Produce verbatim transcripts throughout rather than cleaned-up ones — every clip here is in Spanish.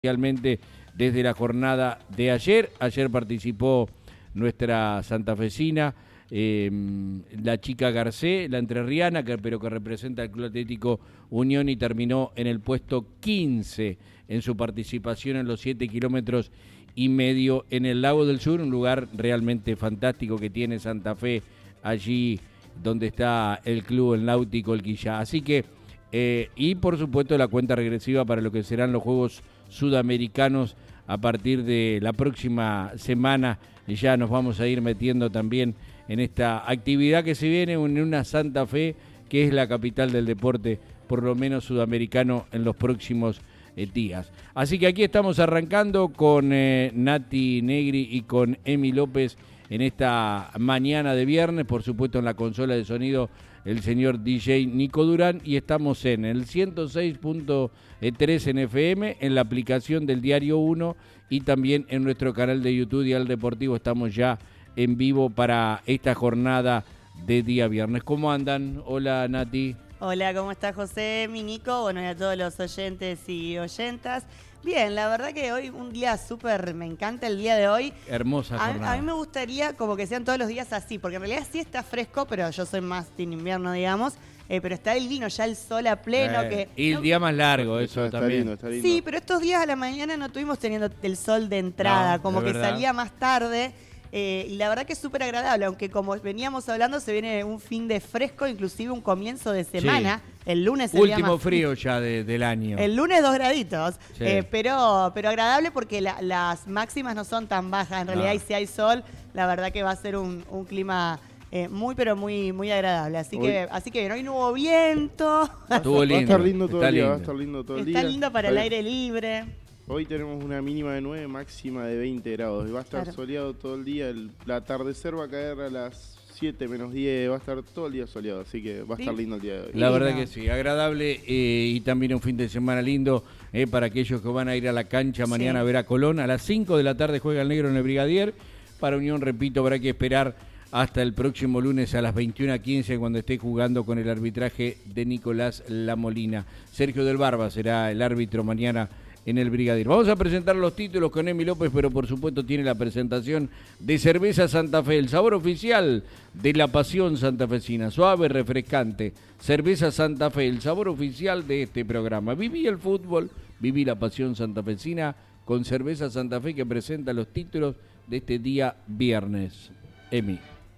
Realmente desde la jornada de ayer. Ayer participó nuestra santafesina, eh, la chica Garcé, la entrerriana, que, pero que representa al Club Atlético Unión y terminó en el puesto quince en su participación en los siete kilómetros y medio en el Lago del Sur, un lugar realmente fantástico que tiene Santa Fe, allí donde está el club, el náutico, el Quillá. Así que, eh, y por supuesto la cuenta regresiva para lo que serán los Juegos Sudamericanos a partir de la próxima semana. Y ya nos vamos a ir metiendo también en esta actividad que se viene en una Santa Fe, que es la capital del deporte, por lo menos sudamericano, en los próximos eh, días. Así que aquí estamos arrancando con eh, Nati Negri y con Emi López en esta mañana de viernes, por supuesto en la consola de sonido el señor D J Nico Durán, y estamos en el ciento seis punto tres en F M, en la aplicación del Diario uno y también en nuestro canal de YouTube Dial Deportivo. Estamos ya en vivo para esta jornada de día viernes. ¿Cómo andan? Hola, Nati. Hola, ¿cómo está José, mi Nico? Bueno, y a todos los oyentes y oyentas. Bien, la verdad que hoy un día súper, me encanta el día de hoy. Hermosa jornada. A, a mí me gustaría como que sean todos los días así, porque en realidad sí está fresco, pero yo soy más team invierno, digamos. Eh, pero está divino, ya el sol a pleno. Eh, que y el no, día más largo, eso está también. Lindo, está lindo. Sí, pero estos días a la mañana no estuvimos teniendo el sol de entrada, No, como es que verdad. salía más tarde. Eh, y la verdad que es súper agradable, aunque como veníamos hablando, se viene un fin de fresco, inclusive un comienzo de semana. Sí. El lunes el Último día más frío ya de, del año. El lunes dos graditos, Sí. eh, pero, pero agradable porque la, las máximas no son tan bajas. En realidad, No. y si hay sol, la verdad que va a ser un, un clima eh, muy, pero muy, muy agradable. Así Hoy- que, así que bien, hoy no hubo viento. Estuvo Va a lindo. estar lindo todo está el día, va a lindo. estar lindo todo el Está día. lindo para el Hoy- aire libre. Hoy tenemos una mínima de nueve, máxima de veinte grados. Y va a estar Claro. soleado todo el día. El, el atardecer va a caer a las siete menos diez. Va a estar todo el día soleado. Así que va a estar Sí. lindo el día de hoy. La Sí, verdad no. que sí, agradable eh, y también un fin de semana lindo eh, para aquellos que van a ir a la cancha mañana Sí. a ver a Colón. A las cinco de la tarde juega el negro en el Brigadier. Para Unión, repito, habrá que esperar hasta el próximo lunes a las veintiuna quince cuando esté jugando con el arbitraje de Nicolás Lamolina. Sergio del Barba será el árbitro mañana en el Brigadier. Vamos a presentar los títulos con Emi López, pero por supuesto tiene la presentación de Cerveza Santa Fe, el sabor oficial de la pasión santafesina, suave, refrescante. Cerveza Santa Fe, el sabor oficial de este programa. Viví el fútbol, viví la pasión santafesina con Cerveza Santa Fe, que presenta los títulos de este día viernes. Emi.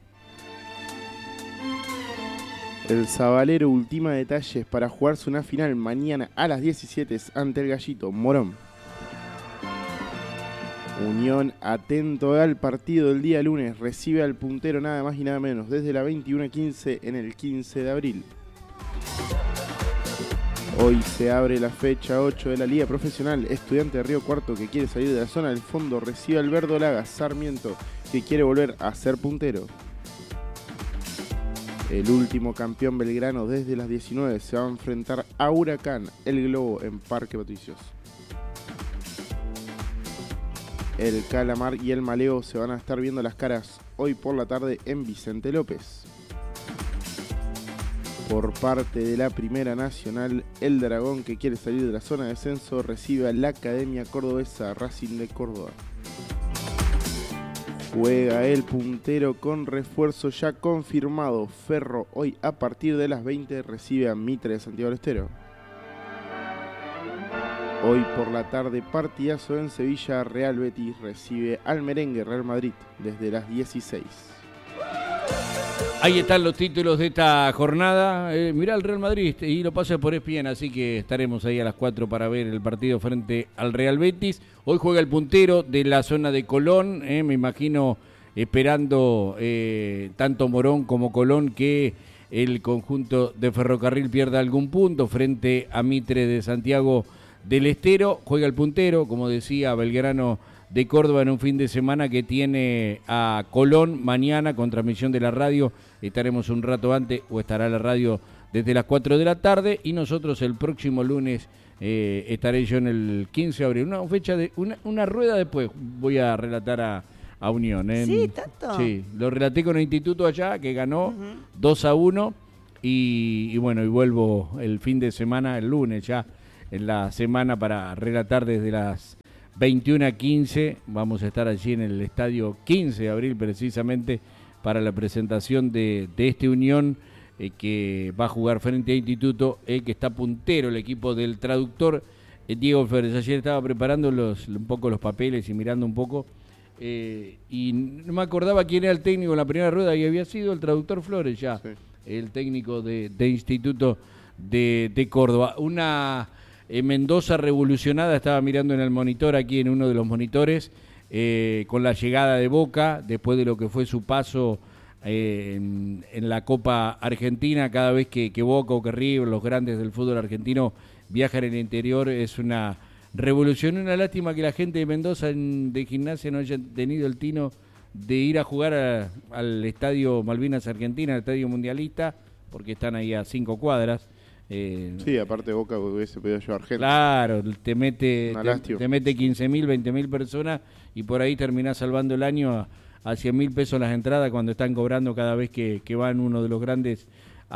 El Zabalero ultima detalles para jugarse una final mañana a las diecisiete ante el Gallito Morón. Unión, atento al partido del día lunes, recibe al puntero nada más y nada menos desde la veintiuna quince en el quince de abril. Hoy se abre la fecha ocho de la Liga Profesional. Estudiante de Río Cuarto, que quiere salir de la zona del fondo, recibe al verdolaga Sarmiento, que quiere volver a ser puntero. El último campeón Belgrano desde las diecinueve se va a enfrentar a Huracán, el Globo, en Parque Patricios. El Calamar y el Maleo se van a estar viendo las caras hoy por la tarde en Vicente López. Por parte de la Primera Nacional, el Dragón, que quiere salir de la zona de descenso, recibe a la Academia Cordobesa Racing de Córdoba. Juega el puntero con refuerzo ya confirmado. Ferro hoy a partir de las veinte recibe a Mitre de Santiago del Estero. Hoy por la tarde partidazo en Sevilla. Real Betis recibe al merengue Real Madrid desde las dieciséis. Ahí están los títulos de esta jornada. Eh, mirá el Real Madrid y lo pasa por E S P N, así que estaremos ahí a las cuatro para ver el partido frente al Real Betis. Hoy juega el puntero de la zona de Colón, eh, me imagino esperando eh, tanto Morón como Colón que el conjunto de Ferrocarril pierda algún punto frente a Mitre de Santiago del Estero. Juega el puntero, como decía, Belgrano de Córdoba en un fin de semana que tiene a Colón mañana con transmisión de la radio. Estaremos un rato antes, o estará la radio desde las cuatro de la tarde, y nosotros el próximo lunes eh, estaré yo en el quince de abril. Una fecha de una, una rueda después voy a relatar a, a Unión. ¿eh? Sí, ¿tanto? Sí, lo relaté con el instituto allá, que ganó Ujú. dos a uno, y, y bueno, y vuelvo el fin de semana, el lunes ya, en la semana para relatar desde las veintiuna quince. Vamos a estar allí en el estadio quince de abril precisamente para la presentación de, de este Unión eh, que va a jugar frente a Instituto, eh, que está puntero el equipo del traductor eh, Diego Flores. Ayer estaba preparando los, un poco los papeles y mirando un poco eh, y no me acordaba quién era el técnico en la primera rueda y había sido el traductor Flores ya, sí. El técnico de, de Instituto de, de Córdoba. Una eh, Mendoza revolucionada, estaba mirando en el monitor aquí en uno de los monitores, eh, con la llegada de Boca, después de lo que fue su paso eh, en, en la Copa Argentina. Cada vez que, que Boca o que River, los grandes del fútbol argentino, viajan en el interior, es una revolución. Una lástima que la gente de Mendoza en, de Gimnasia no haya tenido el tino de ir a jugar a, al Estadio Malvinas Argentina, al Estadio Mundialista, porque están ahí a cinco cuadras. Eh, sí, aparte Boca hubiese podido llevar gente. Claro, te mete te, te mete quince mil, veinte mil personas y por ahí terminás salvando el año a, a cien mil pesos las entradas cuando están cobrando cada vez que, que van uno de los grandes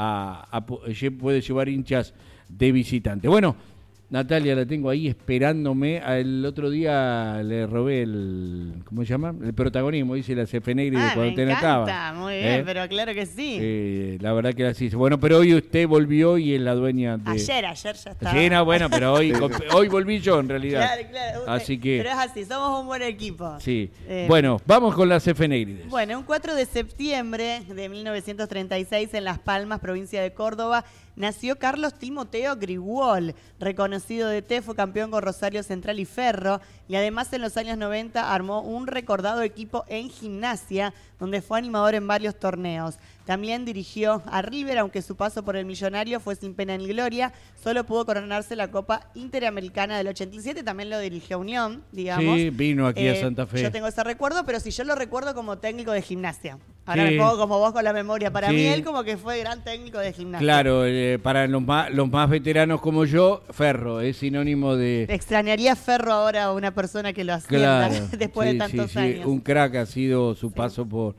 a, a, puede llevar hinchas de visitante. Bueno, Natalia la tengo ahí esperándome. El otro día le robé el, ¿cómo se llama? El protagonismo, dice la efeméride ah, cuando usted no estaba. Muy bien, ¿eh? Pero claro que sí. Eh, la verdad que así. Bueno, pero hoy usted volvió y es la dueña de... Ayer, ayer ya estaba. Sí, no, bueno, pero hoy, hoy volví yo en realidad. Claro, claro. Así que... Pero es así, somos un buen equipo. Sí. Eh, bueno, vamos con las efemérides. Bueno, un cuatro de septiembre de mil novecientos treinta y seis en Las Palmas, provincia de Córdoba, nació Carlos Timoteo Grigol, reconocido D T, fue campeón con Rosario Central y Ferro, y además en los años noventa armó un recordado equipo en Gimnasia, donde fue animador en varios torneos. También dirigió a River, aunque su paso por el Millonario fue sin pena ni gloria, solo pudo coronarse la Copa Interamericana del ochenta y siete, también lo dirigió a Unión, digamos. Sí, vino aquí eh, a Santa Fe. Yo tengo ese recuerdo, pero si yo lo recuerdo como técnico de Gimnasia. Ahora sí. Me pongo como vos con la memoria. Para sí. mí él como que fue gran técnico de Gimnasia. Claro, eh, para los más, los más veteranos como yo, Ferro es sinónimo de... Extrañaría Ferro ahora a una persona que lo hacía claro, después sí, de tantos sí, años. Sí. Un crack ha sido su sí. paso por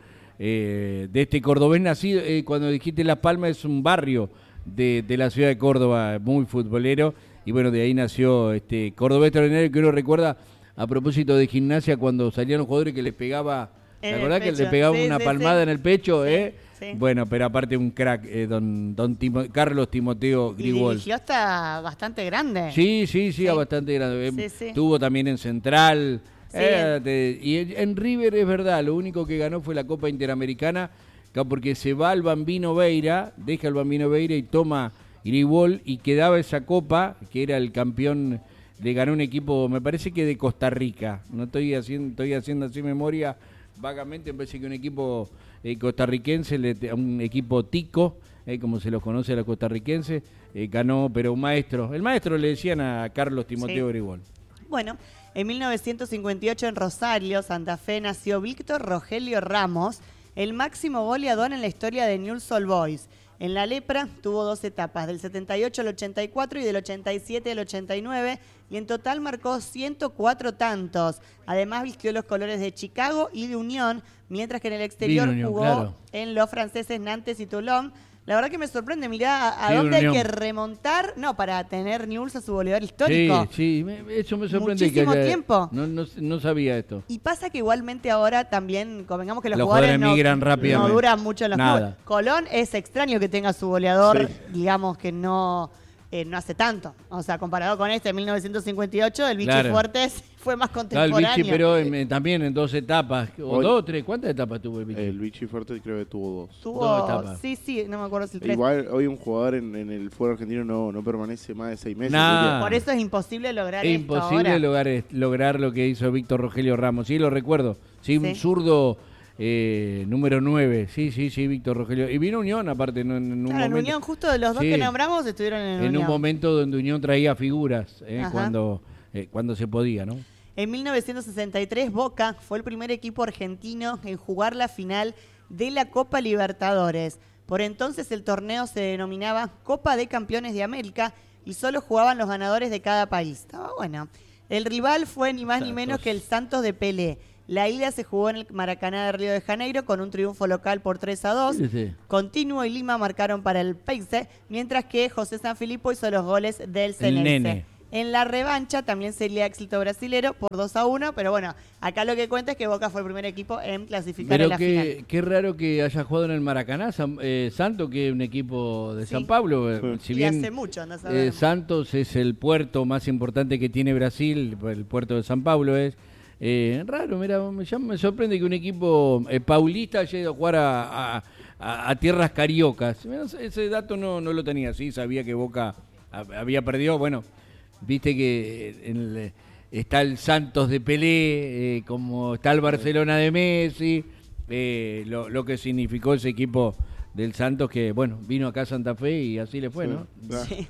eh, de este cordobés nacido. Eh, cuando dijiste Las Palmas es un barrio de, de la ciudad de Córdoba, muy futbolero. Y bueno, de ahí nació este cordobés extraordinario que uno recuerda a propósito de Gimnasia cuando salían los jugadores que les pegaba... ¿Te acordás que le pegaba sí, una sí, palmada sí. en el pecho? Sí, eh? sí. Bueno, pero aparte un crack, eh, don, don Timo, Carlos Timoteo Grigol. Y dirigió hasta bastante grande. Sí, sí, sí, sí. bastante grande. Sí, sí. Tuvo también en Central. Sí. Eh, de, y en River es verdad, lo único que ganó fue la Copa Interamericana, porque se va al Bambino Veira, deja al Bambino Veira y toma Grigol y quedaba esa copa, que era el campeón, le ganó un equipo, me parece que de Costa Rica. No estoy haciendo, estoy haciendo así memoria... Vagamente, me parece que un equipo eh, costarricense, le, un equipo tico, eh, como se los conoce a los costarricenses, eh, ganó, pero un maestro, el maestro le decían a Carlos Timoteo sí. Grigol. Bueno, en mil novecientos cincuenta y ocho en Rosario, Santa Fe, nació Víctor Rogelio Ramos, el máximo goleador en la historia de Newell's Old Boys. En la lepra tuvo dos etapas, del setenta y ocho al ochenta y cuatro y del ochenta y siete al ochenta y nueve, y en total marcó ciento cuatro tantos. Además vistió los colores de Chicago y de Unión, mientras que en el exterior Unión, jugó claro. en los franceses Nantes y Toulon. La verdad que me sorprende, mirá a, a sí, dónde hay que remontar, no, para tener Newell's a su goleador histórico. Sí, sí, eso me sorprende. Muchísimo que haya, tiempo. No, no, no sabía esto. Y pasa que igualmente ahora también, convengamos que los, los jugadores, jugadores migran no, rápidamente. no duran mucho en los Nada. clubes. Colón es extraño que tenga su goleador, sí. digamos que no... Eh, no hace tanto, o sea, comparado con este en mil novecientos cincuenta y ocho, el Vichy claro. Fuertes fue más contemporáneo. Claro, el Vichy, pero en, también en dos etapas, o Hoy, dos, tres, ¿cuántas etapas tuvo el Vichy? El Vichy Fuertes creo que tuvo dos. Tuvo dos etapas. Sí, sí, no me acuerdo si el tres. Igual hoy un jugador en, en el fútbol argentino no, no permanece más de seis meses. Nah. Por eso es imposible lograr es esto imposible ahora. lograr, lograr lo que hizo Víctor Rogelio Ramos, sí, lo recuerdo, sí, sí. un zurdo... Eh, número nueve, sí, sí, sí, Víctor Rogelio. Y vino Unión, aparte, en, en un claro, momento. En Unión, justo de los dos sí, que nombramos, estuvieron en, en Unión. un momento donde Unión traía figuras, eh, cuando, eh, cuando se podía, ¿no? En mil novecientos sesenta y tres, Boca fue el primer equipo argentino en jugar la final de la Copa Libertadores. Por entonces el torneo se denominaba Copa de Campeones de América y solo jugaban los ganadores de cada país. Estaba bueno. El rival fue ni más Santos. ni menos que el Santos de Pelé. La ida se jugó en el Maracaná de Río de Janeiro con un triunfo local por tres a dos. Sí, sí. Continuo y Lima marcaron para el Peixe, mientras que José Sanfilippo hizo los goles del Ceneice. En la revancha también sería éxito brasilero por dos a uno, pero bueno, acá lo que cuenta es que Boca fue el primer equipo en clasificar pero a la qué, final. Qué raro que haya jugado en el Maracaná, San, eh, Santos, que es un equipo de Sí. San Pablo. Eh, si y bien hace mucho, no eh, sabemos. Santos es el puerto más importante que tiene Brasil, el puerto de San Pablo es. Eh, raro, mira, me, llama- me sorprende que un equipo eh, paulista haya ido a jugar a, a- a- a tierras cariocas. Mirá, ese dato no, no lo tenía, sí, sabía que Boca hab- había perdido, bueno. Viste que en el- está el Santos de Pelé, eh, como está el Barcelona de Messi, eh, lo, lo que significó ese equipo del Santos que, bueno, vino acá a Santa Fe y así le fue, Sí. ¿no? Ah. Sí.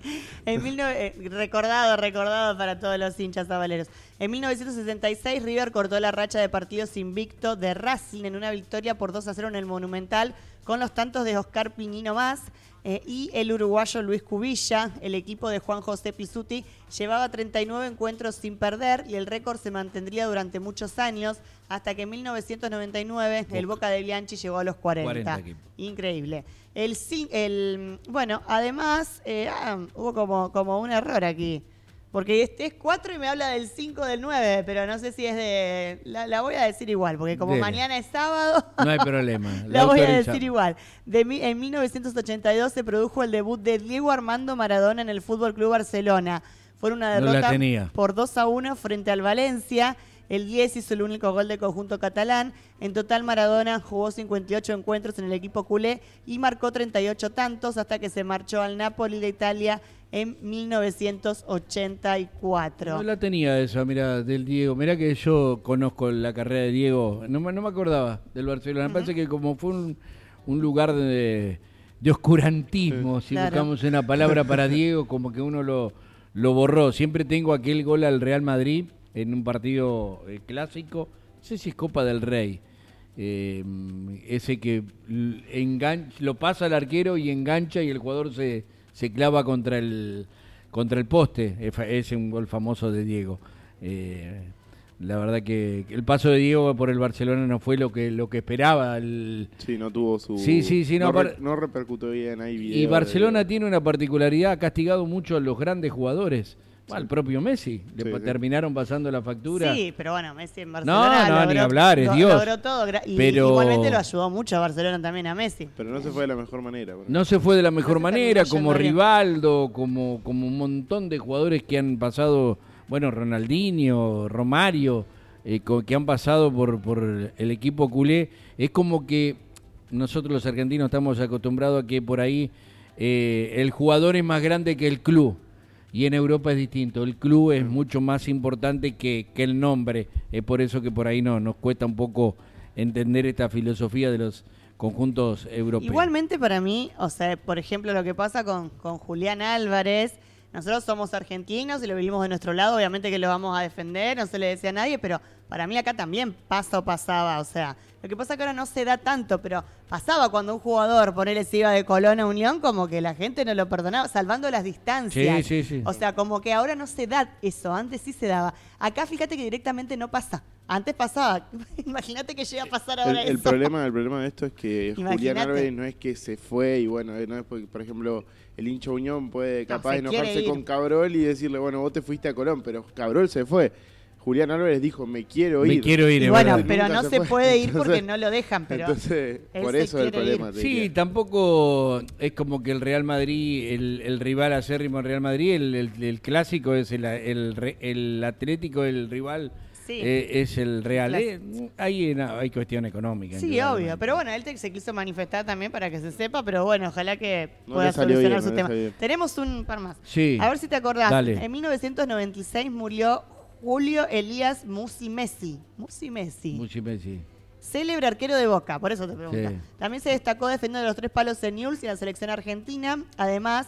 En mil nove- eh, recordado, recordado para todos los hinchas sabaleros. En mil novecientos sesenta y seis, River cortó la racha de partidos invicto de Racing en una victoria por dos a cero en el Monumental, con los tantos de Oscar Piñino más eh, y el uruguayo Luis Cubilla. El equipo de Juan José Pizzuti llevaba treinta y nueve encuentros sin perder y el récord se mantendría durante muchos años, hasta que en mil novecientos noventa y nueve el Boca de Bianchi llegó a los cuarenta. cuarenta equipos. Increíble. El, cin- el bueno, además eh, ah, hubo como, como un error aquí. Porque este es cuatro y me habla del cinco del nueve, pero no sé si es de... La, la voy a decir igual, porque como Dele. mañana es sábado... No hay problema. La voy a autorizamos. decir igual. De, mi- en mil novecientos ochenta y dos se produjo el debut de Diego Armando Maradona en el Fútbol Club Barcelona. Fue una No la derrota tenía. por dos a uno frente al Valencia. El diez hizo el único gol del conjunto catalán. En total, Maradona jugó cincuenta y ocho encuentros en el equipo culé y marcó treinta y ocho tantos hasta que se marchó al Napoli de Italia en mil novecientos ochenta y cuatro. No la tenía esa, mira, del Diego. Mira que yo conozco la carrera de Diego. No, me- no me acordaba del Barcelona. Me parece que como fue un, un lugar de, de oscurantismo, si Claro. buscamos una palabra para Diego, como que uno lo, lo borró. Siempre tengo aquel gol al Real Madrid en un partido eh, clásico. No sé si es Copa del Rey. Eh, ese que l- engan- lo pasa al arquero y engancha y el jugador se, se clava contra el contra el poste. Es fa- es un gol famoso de Diego. Eh, la verdad que el paso de Diego por el Barcelona no fue lo que lo que esperaba. El- Sí, no tuvo su... Sí, sí, sí, no, no, re- par- no repercutió bien ahí video y Barcelona de- tiene una particularidad, ha castigado mucho a los grandes jugadores. Al propio Messi, le Sí, pa- sí. terminaron pasando la factura. Sí, pero bueno, Messi en Barcelona No, no, logró, ni hablar, es lo- Dios. logró todo. gra- Y Pero- igualmente lo ayudó mucho a Barcelona también a Messi. Pero no se fue de la mejor manera. bueno. No se fue de la mejor se manera, terminó como yendo bien. Rivaldo, como, como un montón de jugadores que han pasado, bueno, Ronaldinho, Romario, eh, co- que han pasado por, por el equipo culé. Es como que nosotros los argentinos estamos acostumbrados a que por ahí eh, el jugador es más grande que el club. Y en Europa es distinto, el club es mucho más importante que, que el nombre. Es por eso que por ahí no, nos cuesta un poco entender esta filosofía de los conjuntos europeos. Igualmente para mí, o sea, por ejemplo, lo que pasa con, con Julián Álvarez, nosotros somos argentinos y lo vivimos de nuestro lado, obviamente que lo vamos a defender, no se le decía a nadie, pero para mí acá también pasa o pasaba, o sea, lo que pasa que ahora no se da tanto, pero pasaba cuando un jugador, ponele, se iba de Colón a Unión, como que la gente no lo perdonaba, salvando las distancias. Sí, sí, sí. O sea, como que ahora no se da eso, antes sí se daba. Acá fíjate que directamente no pasa. Antes pasaba. Imagínate que llega a pasar El, ahora el eso. problema, el problema de esto es que Julián Imagínate. Álvarez no es que se fue y bueno, eh, no es porque, por ejemplo, el hincha Unión puede capaz se quiere enojarse ir. con Cabrol y decirle, bueno, vos te fuiste a Colón, pero Cabrol se fue. Julián Álvarez dijo, me quiero Me ir. quiero ir, Y es bueno, verdad. pero Nunca no se se fue. puede ir Entonces- porque no lo dejan, pero Entonces, él por se eso es el quiere problema. ir. te Sí, diría. tampoco es como que el Real Madrid, el, el rival acérrimo Real Madrid, el, el- el clásico es el, el, re- el Atlético, el rival Sí. eh, es el Real. Clásico. Eh, hay, no, hay cuestión económica. Sí, indudablemente. obvio. Pero bueno, él te- se quiso manifestar también para que se sepa, pero bueno, ojalá que No pueda le salió solucionar bien, su no le tema. salió bien. Tenemos un par más. Sí. A ver si te acordás. Dale. En mil novecientos noventa y seis murió Julio Elías Musi Messi. Musi Messi. Mucho Messi. Célebre arquero de Boca, por eso te pregunto. Sí. También se destacó defendiendo los tres palos en Newell's y en la selección argentina. Además,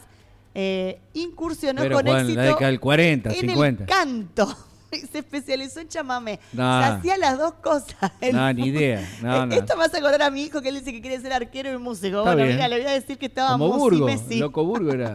eh, incursionó Pero con Juan, éxito la década del cuarenta, en cincuenta. el canto. Se especializó en chamamé. Nah. Se hacía las dos cosas. No, ni idea. No, Eh, no. Esto me hace acordar a mi hijo que él dice que quiere ser arquero y músico. Está bueno, bien. mira, le voy a decir que estaba Como Musi Burgo, Messi. Loco Burgo era.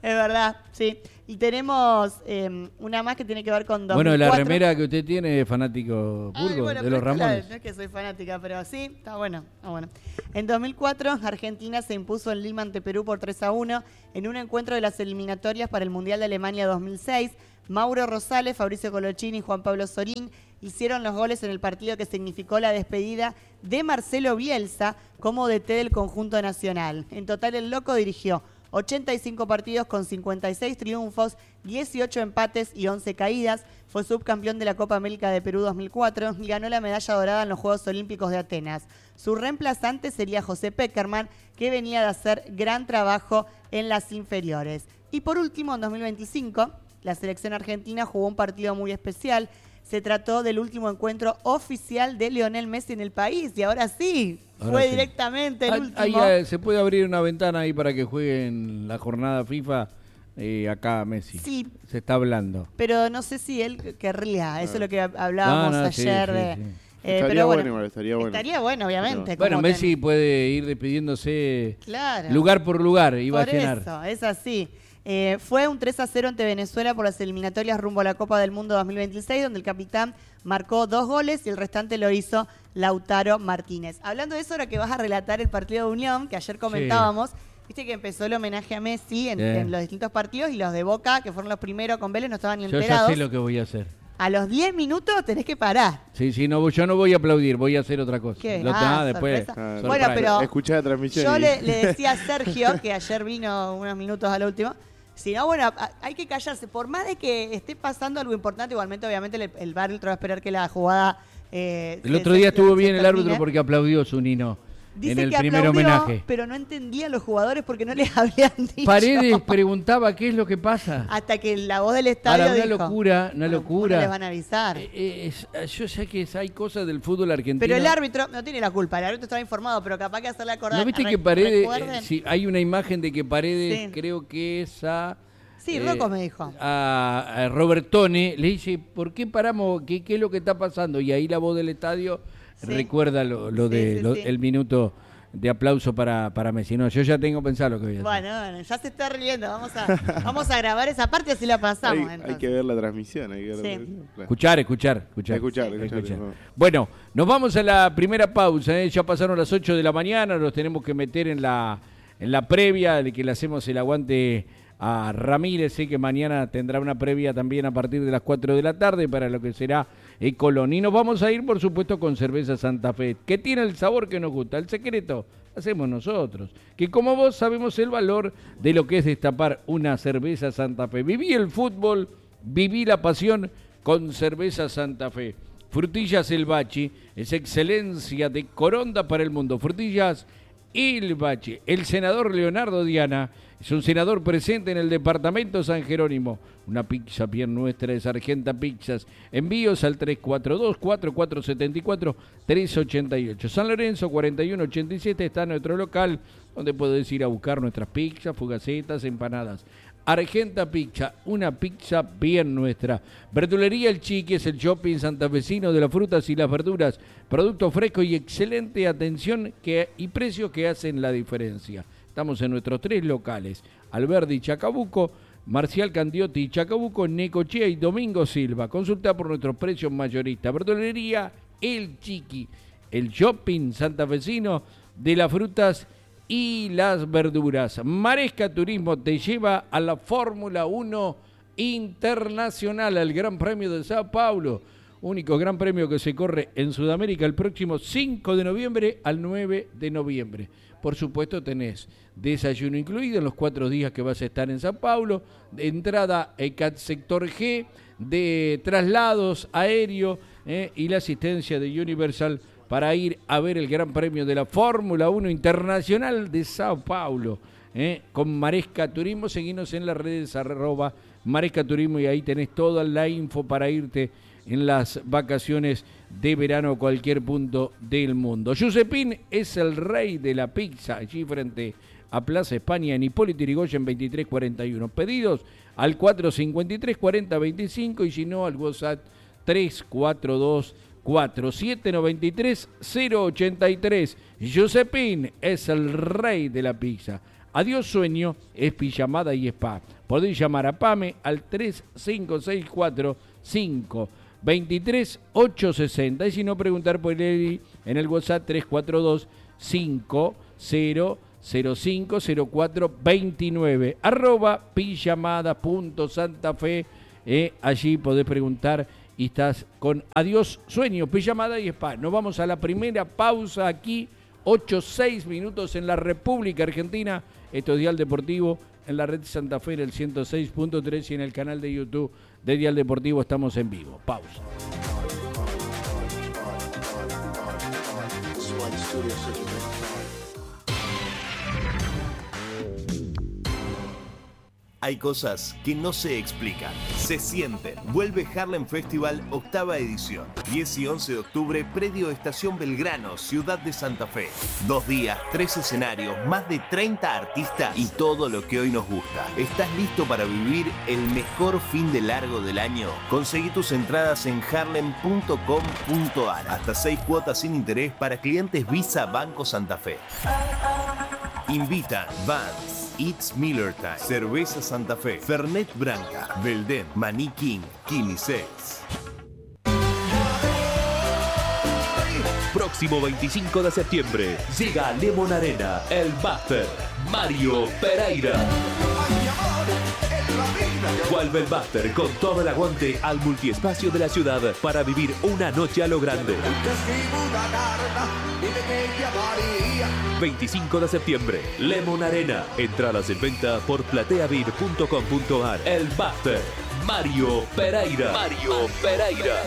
verdad, sí. Y tenemos eh, una más que tiene que ver con dos mil cuatro. Bueno, la remera que usted tiene es fanático Ay, Burgos, bueno, de pero los esta la- Ramones. no es que soy fanática, pero sí, está bueno, está bueno. En dos mil cuatro, Argentina se impuso en Lima ante Perú por tres a uno en un encuentro de las eliminatorias para el Mundial de Alemania dos mil seis. Mauro Rosales, Fabricio Colochini y Juan Pablo Sorín hicieron los goles en el partido que significó la despedida de Marcelo Bielsa como D T del conjunto nacional. En total, el Loco dirigió ochenta y cinco partidos con cincuenta y seis triunfos, dieciocho empates y once caídas. Fue subcampeón de la Copa América de Perú dos mil cuatro y ganó la medalla dorada en los Juegos Olímpicos de Atenas. Su reemplazante sería José Peckerman, que venía de hacer gran trabajo en las inferiores. Y por último, en dos mil veinticinco, la selección argentina jugó un partido muy especial. Se trató del último encuentro oficial de Lionel Messi en el país. Y ahora sí, Ahora fue sí. directamente el Ahí- último. ahí, eh, se puede abrir una ventana ahí para que jueguen la jornada FIFA eh, acá Messi. Sí. Se está hablando. Pero no sé si él querría. Eso es lo que hablábamos No, no, sí, ayer. sí, de, sí. eh, Estaría pero bueno igual, estaría bueno. Estaría bueno, obviamente. Bueno, como Messi ten- puede ir despidiéndose Claro. lugar por lugar y va a Por llenar. eso, es así. Eh, fue un tres a cero ante Venezuela por las eliminatorias rumbo a la Copa del Mundo dos mil veintiséis, donde el capitán marcó dos goles y el restante lo hizo Lautaro Martínez. Hablando de eso, ahora que vas a relatar el partido de Unión, que ayer comentábamos, viste que empezó el homenaje a Messi en, Sí. en los distintos partidos y los de Boca, que fueron los primeros con Vélez, no estaban ni Yo ya enterados. sé lo que voy a hacer. A los diez minutos tenés que parar. Sí, sí, no, yo no voy a aplaudir, voy a hacer otra cosa. ¿Qué? Lo- Ah, ah, después. sorpresa. Ah, surprise. Bueno, pero Escuchá la transmisión. yo y- le, le decía a Sergio, que ayer vino unos minutos al último, si no, bueno, a- hay que callarse. Por más de que esté pasando algo importante, igualmente, obviamente, el, el árbitro va a esperar que la jugada... eh, El se- otro se- día estuvo se bien el termine. árbitro porque aplaudió Zunino Dice en el que primer aplaudió, homenaje. pero no entendían los jugadores porque no les habían dicho. Paredes preguntaba qué es lo que pasa. Hasta que la voz del estadio Ahora, una dijo, locura, una "Bueno, locura. ¿cómo no les van a avisar?" Eh, eh, es- yo sé que es- hay cosas del fútbol argentino. Pero el árbitro no tiene la culpa, el árbitro estaba informado, pero capaz que hacerle acordar. ¿No viste re- que Paredes, recuerden. eh, sí, hay una imagen de que Paredes, Sí. creo que es a... Sí, Rocco me dijo. A, a Robertone, le dice, ¿por qué paramos? ¿Qué, ¿Qué es lo que está pasando? Y ahí la voz del estadio Sí. recuerda lo, lo Sí, de sí, lo- sí. el minuto de aplauso para, para Messi. No, yo ya tengo pensado lo que voy a hacer. Bueno, bueno, ya se está riendo. Vamos a, vamos a grabar esa parte así la pasamos. hay, hay entonces. que ver la transmisión. Hay que ver Sí. la transmisión. Claro. Escuchar, escuchar, escuchar. Escuchar, Sí, escuchar, no. Bueno, nos vamos a la primera pausa. ¿eh? Ya pasaron las ocho de la mañana, nos tenemos que meter en la, en la previa, de que le hacemos el aguante a Ramírez, sé que mañana tendrá una previa también a partir de las cuatro de la tarde para lo que será el Colón. Y nos vamos a ir, por supuesto, con cerveza Santa Fe, que tiene el sabor que nos gusta. El secreto hacemos nosotros, que como vos sabemos el valor de lo que es destapar una cerveza Santa Fe. Viví el fútbol, viví la pasión con cerveza Santa Fe. Frutillas El Bachi es excelencia de Coronda para el mundo. Frutillas El Bachi. El senador Leonardo Diana es un senador presente en el departamento San Jerónimo. Una pizza bien nuestra es Argenta Pizzas. Envíos al tres cuatro dos, cuatro cuatro siete cuatro, tres ocho ocho. San Lorenzo cuarenta y uno ochenta y siete está nuestro local, donde puedes ir a buscar nuestras pizzas, fugacetas, empanadas. Argenta Pizza, una pizza bien nuestra. Verdulería El Chiqui es el shopping santafesino de las frutas y las verduras. Producto fresco y excelente atención que, y precios que hacen la diferencia. Estamos en nuestros tres locales, Alberdi y Chacabuco, Marcial Candiotti y Chacabuco, Necochea y Domingo Silva. Consulta por nuestros precios mayoristas. Verdulería El Chiqui, el shopping santafesino de las frutas y las verduras. Maresca Turismo te lleva a la Fórmula uno Internacional, al Gran Premio de Sao Paulo. Único gran premio que se corre en Sudamérica el próximo cinco de noviembre al nueve de noviembre. Por supuesto tenés desayuno incluido en los cuatro días que vas a estar en Sao Paulo, de entrada E C A T sector G, de traslados aéreo eh, y la asistencia de Universal para ir a ver el Gran Premio de la Fórmula uno Internacional de Sao Paulo. Eh, con Maresca Turismo, seguinos en las redes arroba Maresca Turismo y ahí tenés toda la info para irte en las vacaciones de verano a cualquier punto del mundo. Giuseppín es el rey de la pizza, allí frente a Plaza España en Hipólito Yrigoyen veintitrés cuarenta y uno. Pedidos al cuatro cincuenta y tres cuarenta veinticinco y si no al WhatsApp tres cuatro dos cuatro siete nueve tres cero ocho tres. Giuseppín es el rey de la pizza. Adiós Sueño es pijamada y spa. Podéis llamar a Pame al tres cinco seis cuatro cinco dos tres ocho seis cero y si no, preguntar por Eli en el WhatsApp tres cuatro dos cinco cero cero cinco cero cuatro dos nueve, arroba pijamada.santafe. Eh, allí podés preguntar y estás con Adiós Sueño, Pijamada y Spa. Nos vamos a la primera pausa aquí, ocho seis minutos en la República Argentina. Esto es Dial Deportivo en la red Santa Fe, en el ciento seis punto tres y en el canal de YouTube de Dial Deportivo estamos en vivo. Pausa. Hay cosas que no se explican, se sienten. Vuelve Harlem Festival octava edición. diez y once de octubre, predio Estación Belgrano, Ciudad de Santa Fe. Dos días, tres escenarios, más de treinta artistas y todo lo que hoy nos gusta. ¿Estás listo para vivir el mejor fin de largo del año? Conseguí tus entradas en harlem punto com punto a r. Hasta seis cuotas sin interés para clientes Visa Banco Santa Fe. Invitan Vans, It's Miller Time, Cerveza Santa Fe, Fernet Branca, Belden, Maní King, Quinisex. Próximo veinticinco de septiembre llega a Lemon Arena el Buster Mario Pereira. Vuelve el Buster con todo el aguante al multiespacio de la ciudad para vivir una noche a lo grande. veinticinco de septiembre, Lemon Arena. Entradas en venta por plateavir punto com punto a r. El Buster Mario Pereira. Mario Pereira.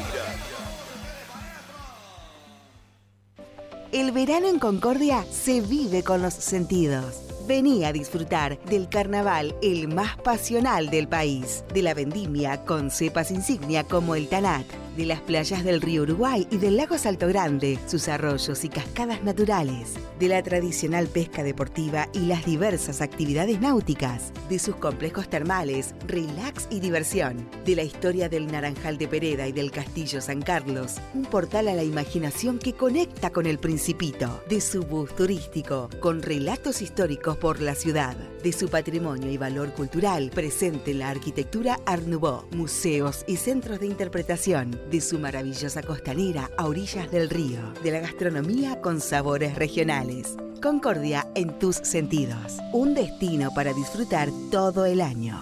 El verano en Concordia se vive con los sentidos. Vení a disfrutar del carnaval el más pasional del país, de la vendimia con cepas insignia como el Tanat, de las playas del río Uruguay y del lago Salto Grande, sus arroyos y cascadas naturales, de la tradicional pesca deportiva y las diversas actividades náuticas, de sus complejos termales, relax y diversión, de la historia del Naranjal de Pereda y del Castillo San Carlos, un portal a la imaginación que conecta con el Principito, de su bus turístico, con relatos históricos por la ciudad, de su patrimonio y valor cultural presente en la arquitectura Art Nouveau, museos y centros de interpretación, de su maravillosa costanera a orillas del río, de la gastronomía con sabores regionales. Concordia en tus sentidos, un destino para disfrutar todo el año.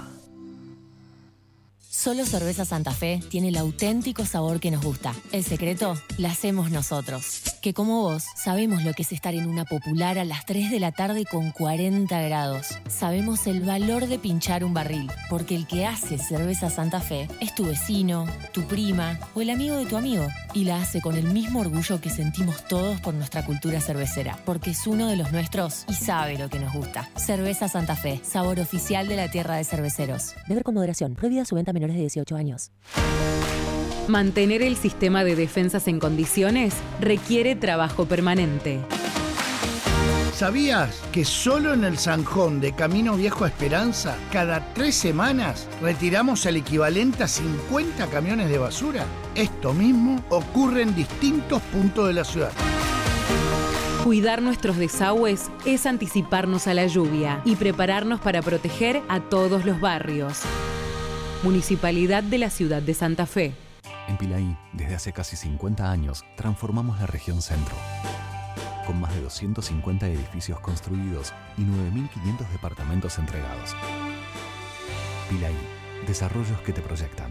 Solo Cerveza Santa Fe tiene el auténtico sabor que nos gusta. El secreto la hacemos nosotros, que como vos sabemos lo que es estar en una popular a las tres de la tarde con cuarenta grados. Sabemos el valor de pinchar un barril, porque el que hace Cerveza Santa Fe es tu vecino, tu prima o el amigo de tu amigo. Y la hace con el mismo orgullo que sentimos todos por nuestra cultura cervecera, porque es uno de los nuestros y sabe lo que nos gusta. Cerveza Santa Fe, sabor oficial de la tierra de cerveceros. Beber con moderación. Prohibida su venta a menores de dieciocho años. Mantener el sistema de defensas en condiciones requiere trabajo permanente. ¿Sabías que solo en el Zanjón de Camino Viejo a Esperanza, cada tres semanas retiramos el equivalente a cincuenta camiones de basura? Esto mismo ocurre en distintos puntos de la ciudad. Cuidar nuestros desagües es anticiparnos a la lluvia y prepararnos para proteger a todos los barrios. Municipalidad de la Ciudad de Santa Fe. En Pilaí, desde hace casi cincuenta años, transformamos la región centro. Con más de doscientos cincuenta edificios construidos y nueve mil quinientos departamentos entregados. Pilaí, desarrollos que te proyectan.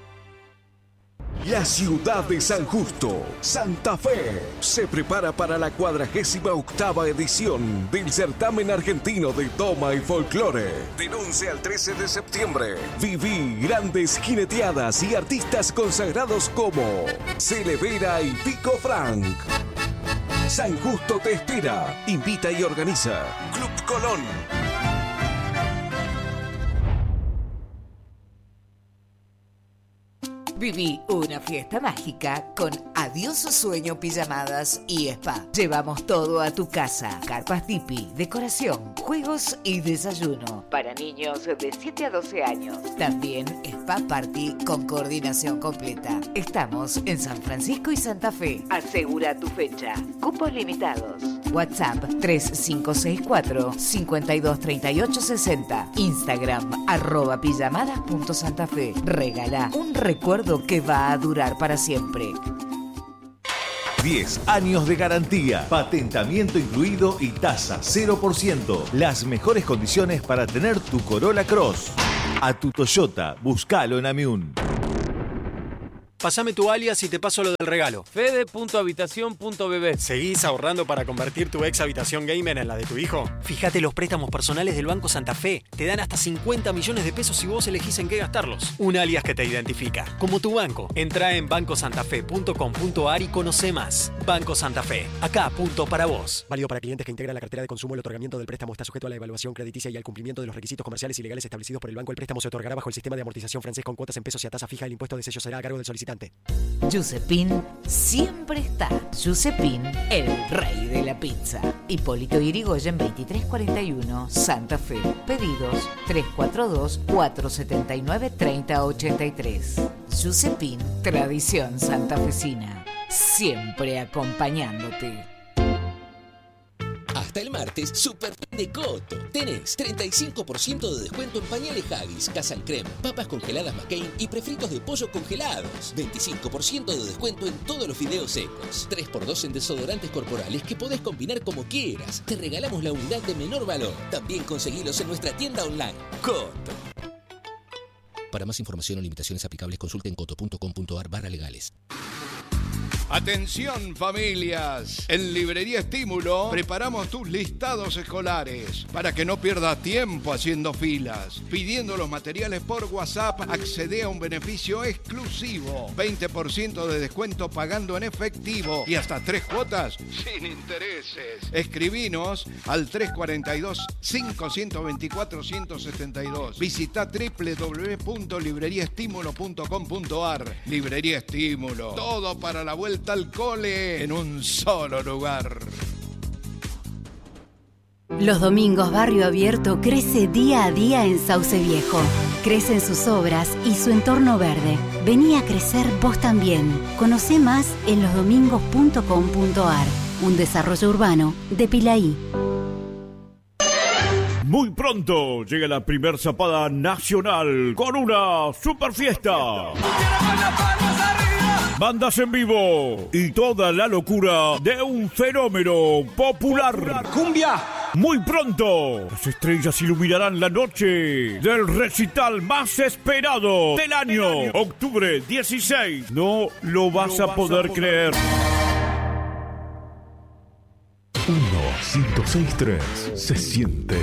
La ciudad de San Justo, Santa Fe, se prepara para la cuadragésima octava edición del certamen argentino de Doma y Folclore. Del once al trece de septiembre, viví grandes jineteadas y artistas consagrados como Celevera y Pico Frank. San Justo te espera. Invita y organiza Club Colón. Viví una fiesta mágica con Adiós Sueño Pijamadas y Spa. Llevamos todo a tu casa. Carpas tipi, decoración, juegos y desayuno. Para niños de siete a doce años. También Spa Party con coordinación completa. Estamos en San Francisco y Santa Fe. Asegura tu fecha. Cupos limitados. WhatsApp tres cinco seis cuatro, cinco dos tres ocho seis cero. Instagram arroba pijamadas punto santafe. Regala un recuerdo que va a durar para siempre. diez años de garantía, patentamiento incluido y tasa cero por ciento. Las mejores condiciones para tener tu Corolla Cross. A tu Toyota, búscalo en Amiun. Pásame tu alias y te paso lo del regalo. Fede punto habitación punto b b. ¿Seguís ahorrando para convertir tu ex habitación gamer en la de tu hijo? Fíjate los préstamos personales del Banco Santa Fe. Te dan hasta cincuenta millones de pesos si vos elegís en qué gastarlos. Un alias que te identifica, como tu banco. Entrá en banco santa fe punto com punto a r y conoce más. Banco Santa Fe. Acá, punto para vos. Válido para clientes que integran la cartera de consumo. El otorgamiento del préstamo está sujeto a la evaluación crediticia y al cumplimiento de los requisitos comerciales y legales establecidos por el banco. El préstamo se otorgará bajo el sistema de amortización francés con cuotas en pesos y a tasa fija. El impuesto de sello será a cargo del solicitante. Giuseppin siempre está. Giuseppin, el rey de la pizza. Hipólito Yrigoyen veintitrés cuarenta y uno, Santa Fe. Pedidos tres cuatro dos, cuatro siete nueve, tres cero ocho tres. Giuseppin, tradición santafesina. Siempre acompañándote. Hasta el martes, Super Fin de Coto. Tenés treinta y cinco por ciento de descuento en pañales Haggis, Casal Creme, papas congeladas McCain y prefritos de pollo congelados. veinticinco por ciento de descuento en todos los fideos secos. tres por dos en desodorantes corporales que podés combinar como quieras. Te regalamos la unidad de menor valor. También conseguilos en nuestra tienda online. Coto. Para más información o limitaciones aplicables, consulten coto punto com punto a r barra legales. Atención familias, en Librería Estímulo preparamos tus listados escolares para que no pierdas tiempo haciendo filas. Pidiendo los materiales por WhatsApp, accede a un beneficio exclusivo, veinte por ciento de descuento pagando en efectivo y hasta tres cuotas sin intereses. Escribinos al tres cuatro dos, cinco dos cuatro, uno siete dos. Visita doble u doble u doble u punto librería estímulo punto com punto a r. Librería Estímulo, todo para la vuelta al cole en un solo lugar. Los domingos Barrio Abierto crece día a día en Sauce Viejo. Crecen sus obras y su entorno verde. Vení a crecer vos también. Conocé más en los domingos punto com punto a r. Un desarrollo urbano de Pilaí. Muy pronto llega la primer zapada nacional con una super fiesta. Bandas en vivo y toda la locura de un fenómeno popular. ¡Cumbia! Muy pronto, las estrellas iluminarán la noche del recital más esperado del año. Octubre dieciséis. No lo vas a poder creer. uno, ciento seis punto tres. Se siente.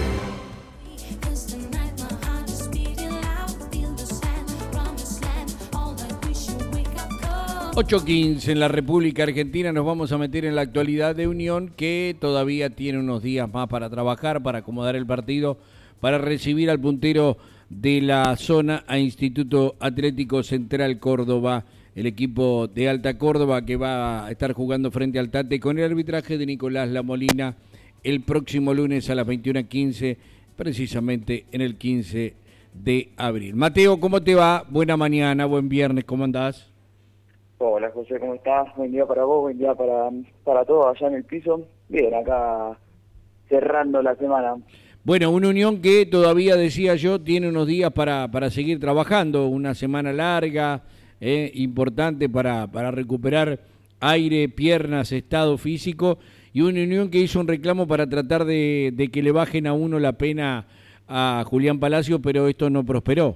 ocho quince en la República Argentina, nos vamos a meter en la actualidad de Unión, que todavía tiene unos días más para trabajar, para acomodar el partido, para recibir al puntero de la zona, a Instituto Atlético Central Córdoba, el equipo de Alta Córdoba que va a estar jugando frente al Tate con el arbitraje de Nicolás Lamolina el próximo lunes a las veintiuna quince, precisamente en el quince de abril. Mateo, ¿cómo te va? Buena mañana, buen viernes, ¿cómo andás? Hola José, ¿cómo estás? Buen día para vos, buen día para, para todos allá en el piso. Bien, acá cerrando la semana. Bueno, una Unión que todavía, decía yo, tiene unos días para, para seguir trabajando, una semana larga, eh, importante para, para recuperar aire, piernas, estado físico, y una Unión que hizo un reclamo para tratar de, de que le bajen a uno la pena a Julián Palacio, pero esto no prosperó.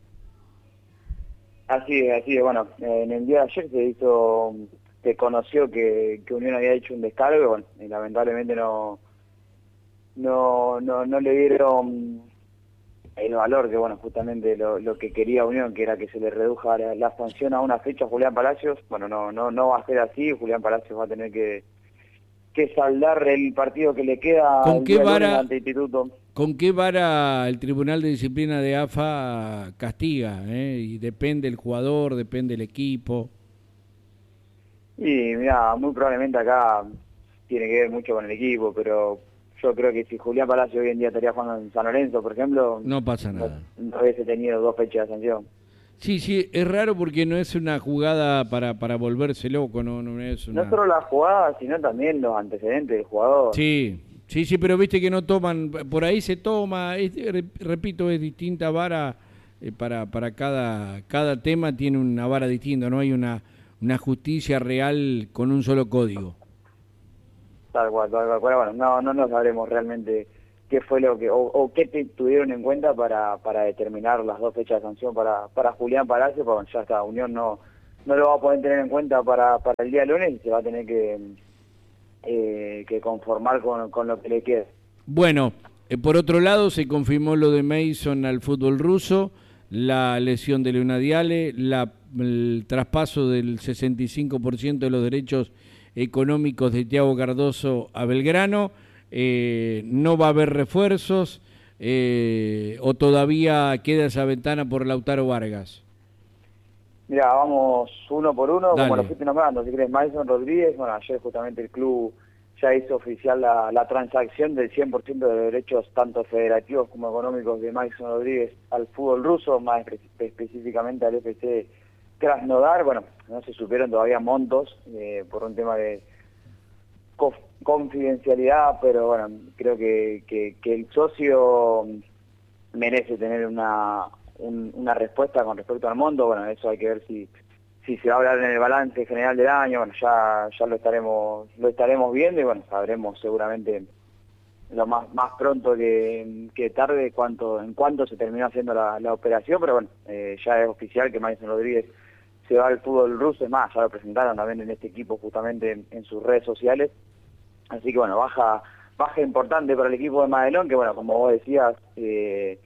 Así es, así es. Bueno, en el día de ayer se hizo, se conoció que, que Unión había hecho un descargo y, bueno, y lamentablemente no, no, no, no le dieron el valor que, bueno, justamente lo, lo que quería Unión, que era que se le reduja la, la sanción a una fecha a Julián Palacios. Bueno, no, no, no va a ser así. Julián Palacios va a tener que, que saldar el partido que le queda ¿Con qué vara, ante Instituto. ¿Con qué vara el Tribunal de Disciplina de A F A castiga? ¿eh? Y depende el jugador, depende el equipo. Y mira, muy probablemente acá tiene que ver mucho con el equipo, pero yo creo que si Julián Palacio hoy en día estaría jugando en San Lorenzo, por ejemplo, no pasa nada. No, no hubiese tenido dos fechas de sanción. Sí, sí, es raro porque no es una jugada para, para volverse loco, no, no es una... No solo la jugada, sino también los antecedentes del jugador. Sí, sí, sí, pero viste que no toman, por ahí se toma, es, repito, es distinta vara, eh, para, para cada, cada tema tiene una vara distinta, no hay una, una justicia real con un solo código. Tal cual, tal cual. Bueno, no, no nos sabremos realmente qué fue lo que, o, o qué te tuvieron en cuenta para, para determinar las dos fechas de sanción para, para Julián Palacio, porque bueno, ya está, Unión no, no lo va a poder tener en cuenta para, para el día lunes y se va a tener que, eh, que conformar con, con lo que le quede. Bueno, eh, por otro lado se confirmó lo de Mason al fútbol ruso, la lesión de Leona Diale, la, el traspaso del sesenta y cinco por ciento de los derechos económicos de Thiago Cardoso a Belgrano. Eh, no va a haber refuerzos, eh, o todavía queda esa ventana por Lautaro Vargas. Mira, vamos uno por uno. Dale. Como lo fuiste nombrando, si querés, Mason Rodríguez. Bueno, ayer justamente el club ya hizo oficial la, la transacción del cien por ciento de derechos tanto federativos como económicos de Mason Rodríguez al fútbol ruso, más espe- específicamente al F C Krasnodar. Bueno, no se supieron todavía montos eh, por un tema de confidencialidad, pero bueno, creo que, que, que el socio merece tener una, un, una respuesta con respecto al monto. Bueno, eso hay que ver si, si se va a hablar en el balance general del año. Bueno, ya, ya lo estaremos, lo estaremos viendo y bueno, sabremos seguramente lo más, más pronto que, que tarde cuánto, en cuánto se terminó haciendo la, la operación, pero bueno, eh, ya es oficial que Mason Rodríguez se va al fútbol ruso. Es más, ya lo presentaron también en este equipo justamente en, en sus redes sociales. Así que bueno, baja baja importante para el equipo de Madelón, que bueno, como vos decías, eh,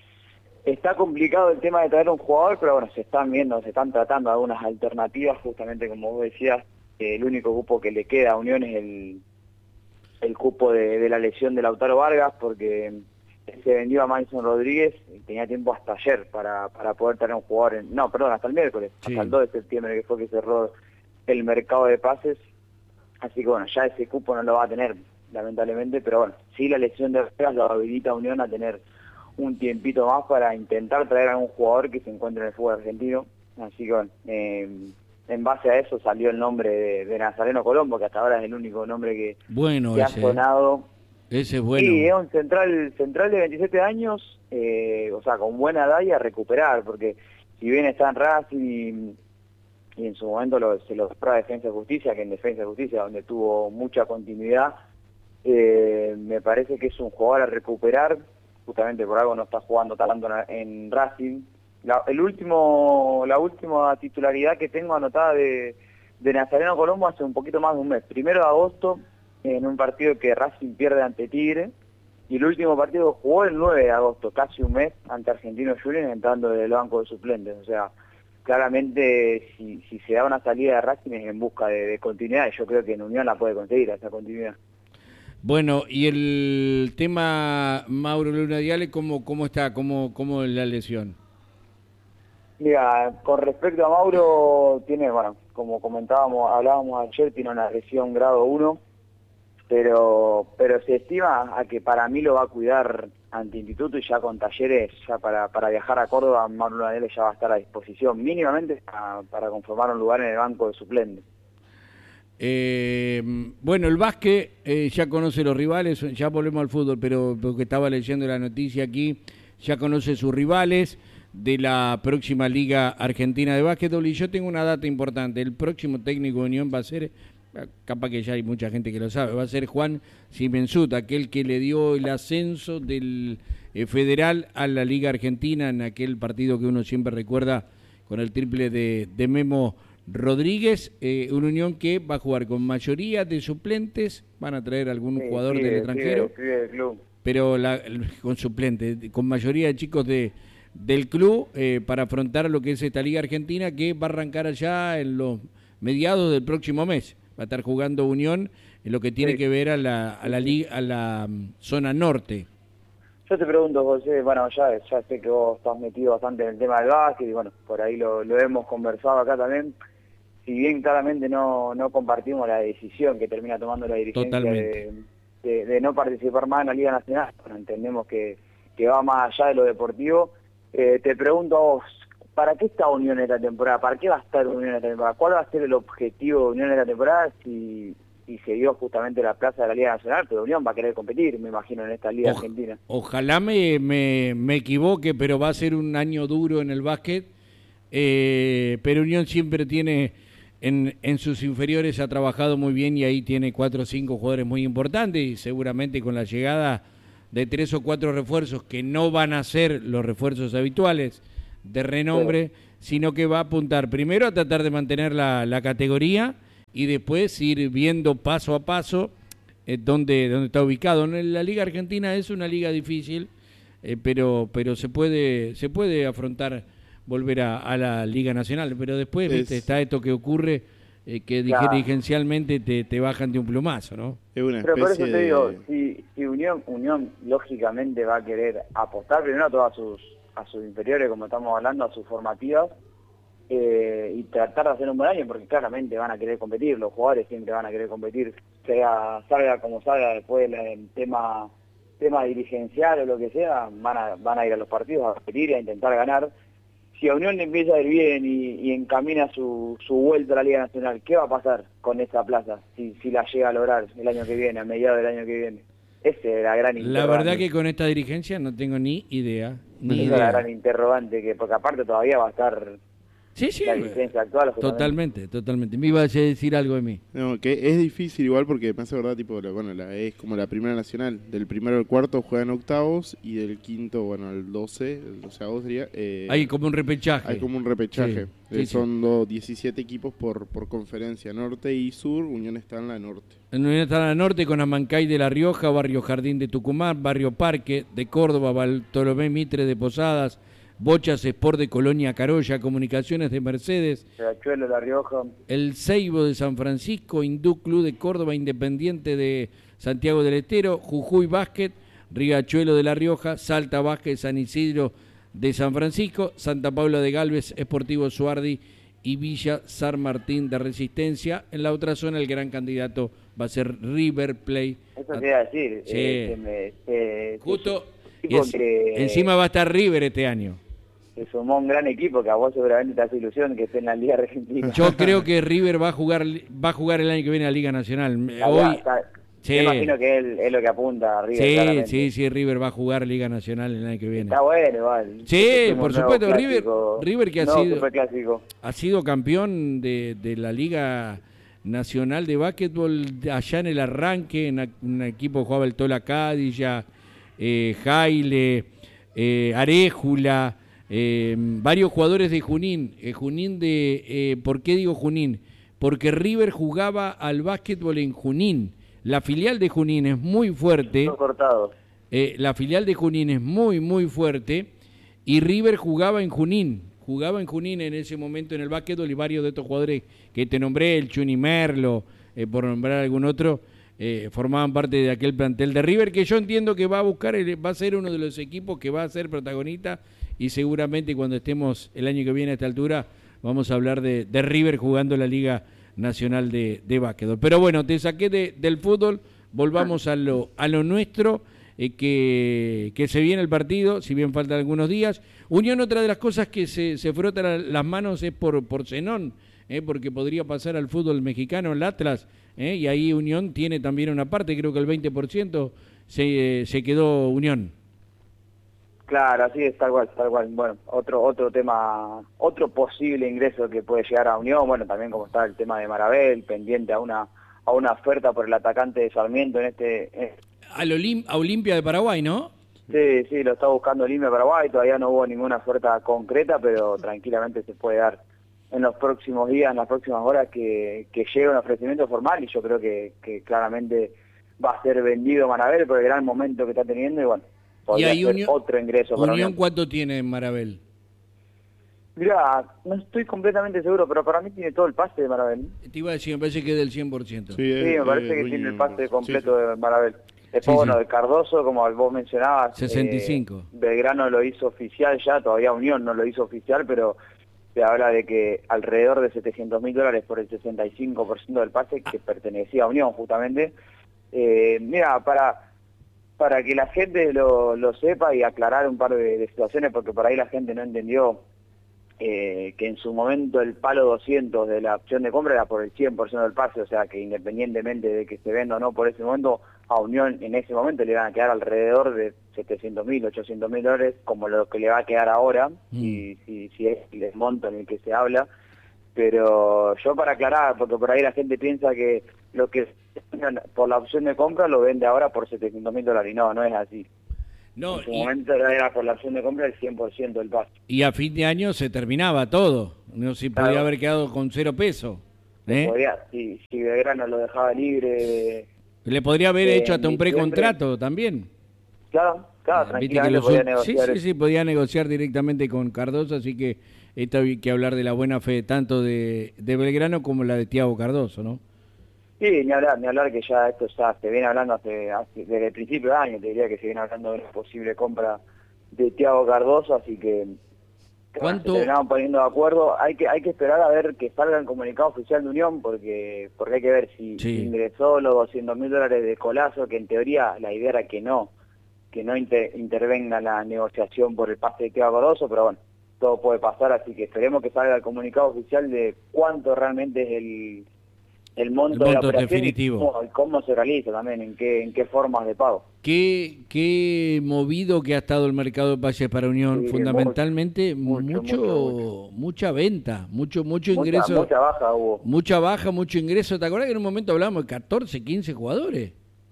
está complicado el tema de traer un jugador, pero bueno, se están viendo, se están tratando algunas alternativas, justamente como vos decías, eh, el único cupo que le queda a Unión es el, el cupo de, de la lesión de Lautaro Vargas, porque se vendió a Mason Rodríguez y tenía tiempo hasta ayer para, para poder traer un jugador, en, no, perdón, hasta el miércoles, Sí. hasta el dos de septiembre, que fue que cerró el mercado de pases. Así que bueno, ya ese cupo no lo va a tener, lamentablemente, pero bueno, sí la lesión de Vargas lo habilita a Unión a tener un tiempito más para intentar traer a algún jugador que se encuentre en el fútbol argentino. Así que bueno, eh, en base a eso salió el nombre de, de Nazareno Colombo, que hasta ahora es el único nombre que, Bueno, que ha ese, sonado. ese es bueno. Sí, es un central, central de veintisiete años, eh, o sea, con buena edad y a recuperar, porque si bien está en Racing y, y en su momento lo, se lo compró a Defensa y Justicia, que en Defensa y Justicia, donde tuvo mucha continuidad, eh, me parece que es un jugador a recuperar, justamente por algo no está jugando tanto en Racing. La, el último, la última titularidad que tengo anotada de, de Nazareno Colombo hace un poquito más de un mes, primero de agosto, en un partido que Racing pierde ante Tigre, y el último partido jugó el nueve de agosto, casi un mes, ante Argentinos Juniors, entrando desde el banco de suplentes. O sea, claramente si, si se da una salida de Racing es en busca de, de continuidad, y yo creo que en Unión la puede conseguir esa continuidad. Bueno, y el tema Mauro Leona Diale, ¿cómo, cómo está? ¿Cómo, cómo es la lesión? Mira, con respecto a Mauro, tiene, bueno, como comentábamos, hablábamos ayer, tiene una lesión grado uno, pero pero se estima a que para mí lo va a cuidar ante Instituto, y ya con Talleres, ya para, para viajar a Córdoba, Mauro Leona Diale ya va a estar a disposición, mínimamente para, para conformar un lugar en el banco de suplentes. Eh, bueno, el básquet eh, ya conoce los rivales, ya volvemos al fútbol, pero porque estaba leyendo la noticia aquí, ya conoce sus rivales de la próxima Liga Argentina de Básquetbol, y yo tengo una data importante. El próximo técnico de Unión va a ser, capaz que ya hay mucha gente que lo sabe, va a ser Juan Simenzut, aquel que le dio el ascenso del eh, Federal a la Liga Argentina en aquel partido que uno siempre recuerda con el triple de, de Memo Rodríguez. Eh, una Unión que va a jugar con mayoría de suplentes, van a traer algún Sí, jugador sí, del sí, extranjero, sí, del club. pero la, con suplentes, con mayoría de chicos de del club, eh, para afrontar lo que es esta Liga Argentina, que va a arrancar allá en los mediados del próximo mes. Va a estar jugando Unión en lo que tiene Sí. que ver a la a la, liga, a la um, zona norte. Yo te pregunto, José, bueno, ya, ya sé que vos estás metido bastante en el tema del básquet, y bueno, por ahí lo, lo hemos conversado acá también. Si bien claramente no, no compartimos la decisión que termina tomando la dirigencia de, de, de no participar más en la Liga Nacional, bueno, entendemos que, que va más allá de lo deportivo. Eh, te pregunto a vos, ¿para qué está Unión esta temporada? ¿Para qué va a estar Unión esta temporada? ¿Cuál va a ser el objetivo de Unión esta temporada si, si se dio justamente la plaza de la Liga Nacional? Pero Unión va a querer competir, me imagino, en esta Liga O, Argentina. Ojalá me, me, me equivoque, pero va a ser un año duro en el básquet. Eh, pero Unión siempre tiene, en, en sus inferiores ha trabajado muy bien y ahí tiene cuatro o cinco jugadores muy importantes y seguramente con la llegada de tres o cuatro refuerzos que no van a ser los refuerzos habituales de renombre, sí. sino que va a apuntar primero a tratar de mantener la, la categoría y después ir viendo paso a paso eh, dónde, dónde está ubicado. La Liga Argentina es una liga difícil, eh, pero pero se puede se puede afrontar volver a, a la Liga Nacional, pero después es... ¿viste? Está esto que ocurre, eh, que claro. dirigencialmente te, te bajan de un plumazo, ¿no? Es una pero por eso te de... digo, si, si Unión, Unión lógicamente va a querer apostar primero a todas sus a sus inferiores, como estamos hablando, a sus formativas, eh, y tratar de hacer un buen año, porque claramente van a querer competir, los jugadores siempre van a querer competir, sea salga como salga después el tema tema dirigencial o lo que sea, van a van a ir a los partidos a competir y a intentar ganar. Si a Unión le empieza a ir bien y, y encamina su, su vuelta a la Liga Nacional, ¿qué va a pasar con esa plaza si, si la llega a lograr el año que viene, a mediados del año que viene? Esa es la gran interrogante. La verdad que con esta dirigencia no tengo ni idea. Ni Esa idea. es la gran interrogante, que porque aparte todavía va a estar sí, sí, la dirigencia actual. Totalmente, totalmente. Me iba a decir algo de mí. No, que es difícil igual porque me hace verdad, tipo, la, bueno, la, es como la primera nacional. Del primero al cuarto juegan octavos y del quinto, bueno, al doce, el doceavo sería... Eh, hay como un repechaje. Hay como un repechaje. Sí, eh, sí, son sí. Dos, diecisiete equipos por, por conferencia, norte y sur. Unión está en la norte. Unión está en la norte con Amancay de La Rioja, Barrio Jardín de Tucumán, Barrio Parque de Córdoba, Bartolomé Mitre de Posadas, Bochas Sport de Colonia Carolla, Comunicaciones de Mercedes, Riachuelo de La Rioja, el Seibo de San Francisco, Hindú Club de Córdoba, Independiente de Santiago del Estero, Jujuy Básquet, Riachuelo de La Rioja, Salta Básquet, San Isidro de San Francisco, Santa Paula de Galvez, Sportivo Suardi y Villa San Martín de Resistencia. En la otra zona el gran candidato va a ser River Plate. Eso te iba a decir. Sí. Eh, que me, eh, Justo, que, y es, que, encima va a estar River este año. Se sumó un gran equipo que a vos seguramente te hace ilusión que esté en la Liga Argentina. Yo creo que River va a jugar va a jugar el año que viene a la Liga Nacional. Está, Hoy, está, sí. Me imagino que él, es lo que apunta a River. Sí, claramente. sí, sí, River va a jugar Liga Nacional el año que viene. Está bueno, igual. Sí, por supuesto, River, River que ha no, sido ha sido campeón de, de la Liga Nacional de Básquetbol allá en el arranque, en un equipo que jugaba el Tola Cadilla, eh, Jaile, eh, Aréjula. Eh, varios jugadores de Junín, eh, Junín de, eh, ¿por qué digo Junín? Porque River jugaba al básquetbol en Junín, la filial de Junín es muy fuerte, eh, la filial de Junín es muy muy fuerte y River jugaba en Junín, jugaba en Junín en ese momento en el básquetbol y varios de estos jugadores que te nombré, el Chuni Merlo, eh, por nombrar algún otro, eh, formaban parte de aquel plantel de River que yo entiendo que va a buscar, va a ser uno de los equipos que va a ser protagonista. Y seguramente cuando estemos el año que viene a esta altura vamos a hablar de, de River jugando la Liga Nacional de, de Básquetbol. Pero bueno, te saqué de, del fútbol, volvamos a lo, a lo nuestro, eh, que, que se viene el partido, si bien faltan algunos días. Unión, otra de las cosas que se, se frota la, las manos es por, por Zenón, eh, porque podría pasar al fútbol mexicano, el Atlas, eh, y ahí Unión tiene también una parte, creo que el veinte por ciento se, se quedó Unión. Claro, así es, tal cual, tal cual. Bueno, otro otro tema, otro posible ingreso que puede llegar a Unión, bueno, también como está el tema de Marabel, pendiente a una a una oferta por el atacante de Sarmiento en este... En... Al Olim, a Olimpia de Paraguay, ¿no? Sí, sí, lo está buscando Olimpia de Paraguay, todavía no hubo ninguna oferta concreta, pero tranquilamente se puede dar en los próximos días, en las próximas horas, que, que llegue un ofrecimiento formal y yo creo que, que claramente va a ser vendido Marabel por el gran momento que está teniendo y bueno, podría ser Unión, otro ingreso para Unión. Unión. ¿Cuánto tiene Marabel? Mirá, no estoy completamente seguro, pero para mí tiene todo el pase de Marabel. Te iba a decir, me parece que es del cien por ciento. Sí, sí me parece eh, que tiene el pase completo sí, sí. de Marabel. Después, sí, bueno, sí. de Cardoso, como vos mencionabas, sesenta y cinco. Eh, Belgrano lo hizo oficial ya, todavía Unión no lo hizo oficial, pero se habla de que alrededor de setecientos mil dólares por el sesenta y cinco por ciento del pase que pertenecía a Unión, justamente. Eh, mira, para... para que la gente lo, lo sepa y aclarar un par de, de situaciones, porque por ahí la gente no entendió eh, que en su momento el palo doscientos de la opción de compra era por el cien por ciento del pase, o sea que independientemente de que se venda o no por ese momento, a Unión en ese momento le iban a quedar alrededor de setecientos mil, ochocientos mil dólares, como lo que le va a quedar ahora, mm. si, si, si es el monto en el que se habla. Pero yo para aclarar, porque por ahí la gente piensa que lo que por la opción de compra lo vende ahora por setecientos mil dólares, y no, no es así. No, en su y, momento era por la opción de compra el cien por ciento del pase. Y a fin de año se terminaba todo, no se Claro. podía haber quedado con cero pesos. ¿eh? Podría, si, si Belgrano lo dejaba libre... Le podría haber eh, hecho hasta un diciembre. precontrato también. Claro, claro, Viste que tranquilamente los- podía sí, negociar. sí, sí, podía negociar directamente con Cardoso, así que esto hay que hablar de la buena fe tanto de, de Belgrano como la de Thiago Cardoso, ¿no? Sí, ni hablar, ni hablar que ya esto ya se viene hablando hace, hace- desde el principio de año, te diría que se viene hablando de una posible compra de Thiago Cardoso, así que que, bueno, ¿Cuánto? se terminaron poniendo de acuerdo. Hay que hay que esperar a ver que salga el comunicado oficial de Unión, porque porque hay que ver si, Sí. si ingresó los doscientos mil dólares de Colazo, que en teoría la idea era que no, que no inter- intervenga la negociación por el pase de Thiago Cardoso, pero bueno, todo puede pasar, así que esperemos que salga el comunicado oficial de cuánto realmente es el el monto, El de la monto operación definitivo. y cómo, y cómo se realiza también, en qué en qué formas de pago. Qué, qué movido que ha estado el mercado de pases para Unión, Sí, fundamentalmente mucho, mucho, mucho, mucha venta, mucho mucho Mucha- ingreso. mucha baja hubo. Mucha baja, mucho ingreso. ¿Te acuerdas que en un momento hablábamos de catorce, quince jugadores?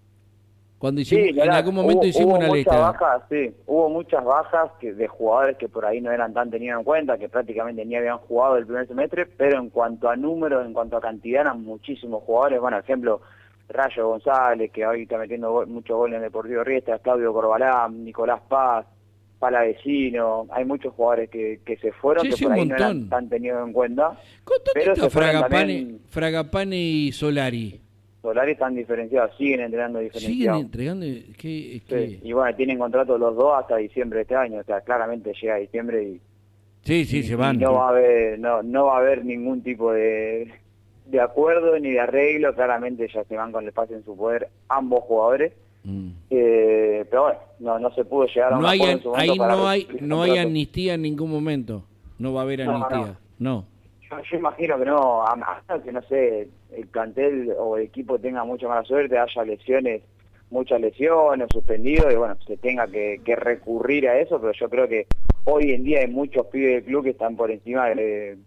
Cuando hicimos, Sí, en mirá, algún momento hubo, hicimos hubo una muchas lista. bajas, sí, hubo muchas bajas que de jugadores que por ahí no eran tan tenidos en cuenta, que prácticamente ni habían jugado el primer semestre, pero en cuanto a números, en cuanto a cantidad, eran muchísimos jugadores. Bueno, ejemplo, Rayo González, que hoy está metiendo gol- muchos goles en Deportivo Riestra, Claudio Corbalán, Nicolás Paz, Palavecino, hay muchos jugadores que, que se fueron, Sí, que sí, por un ahí no eran montón. tan tenidos en cuenta. ¿Dónde Pero está se fueron Fragapane, también, Fragapane y Solari? Solari están diferenciados, siguen entrenando Siguen diferenciados. entregando. ¿qué, Sí, qué? y bueno, tienen contrato los dos hasta diciembre de este año, o sea, claramente llega diciembre y, Sí, sí, y- se van. y no va a haber no, no va a haber ningún tipo de, de acuerdo ni de arreglo, claramente ya se van con el pase en su poder ambos jugadores. Mm. Eh, pero bueno, no, no se pudo llegar a un No hay, acuerdo en su momento ahí para no hay, restituir el no hay contrato. amnistía en ningún momento. No va a haber No, no. amnistía. No. Yo, yo imagino que no, a a menos que no sé, el plantel o el equipo tenga mucha mala suerte, haya lesiones, muchas lesiones, suspendidos, y bueno, se tenga que, que recurrir a eso, pero yo creo que hoy en día hay muchos pibes del club que están por encima de,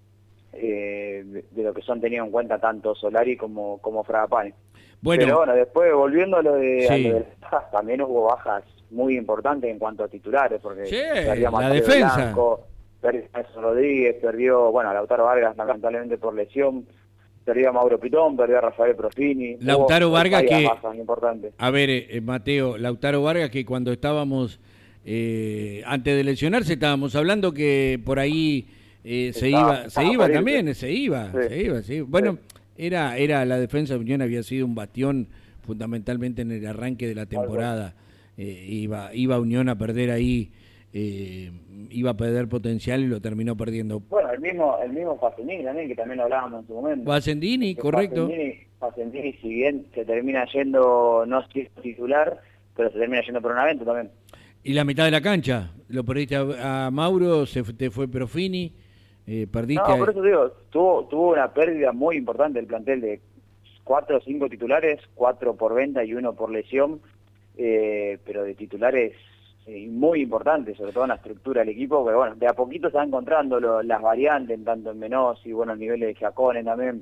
eh, de, de lo que son tenidos en cuenta tanto Solari como, como Fragapane. Bueno. Pero bueno, después volviendo a lo de, a Sí. lo de las bajas, también hubo bajas muy importantes en cuanto a titulares, porque Sí, perdió a la Mateo defensa. Blanco, perdió a Nelson Rodríguez, perdió, bueno, a Lautaro Vargas lamentablemente por lesión, perdió a Mauro Pitón, perdió a Rafael Profini. Lautaro Hubo Vargas varias que- bajas importantes. A ver, eh, Mateo, Lautaro Vargas, que cuando estábamos, eh, antes de lesionarse, estábamos hablando que por ahí eh, se Estaba- iba, se estaba iba por irse. también, se iba, Sí. se iba, sí. Bueno, era, era la defensa de Unión había sido un bastión fundamentalmente en el arranque de la temporada. Eh, iba, iba Unión a perder ahí, eh, iba a perder potencial y lo terminó perdiendo. Bueno, el mismo el mismo Facendini también, que también lo hablábamos en su momento. Facendini, Que correcto. Facendini, Facendini, si bien se termina yendo, no siendo titular, pero se termina yendo por un evento también. Y la mitad de la cancha, lo perdiste a, a Mauro, se fu- te fue Profini, eh, perdiste No, a- por eso digo, tuvo, tuvo una pérdida muy importante el plantel de cuatro o cinco titulares, cuatro por venta y uno por lesión, eh, pero de titulares eh, muy importantes, sobre todo en la estructura del equipo, pero bueno, de a poquito se van encontrando lo- las variantes, tanto en Menos y bueno, el nivel de Giacone también,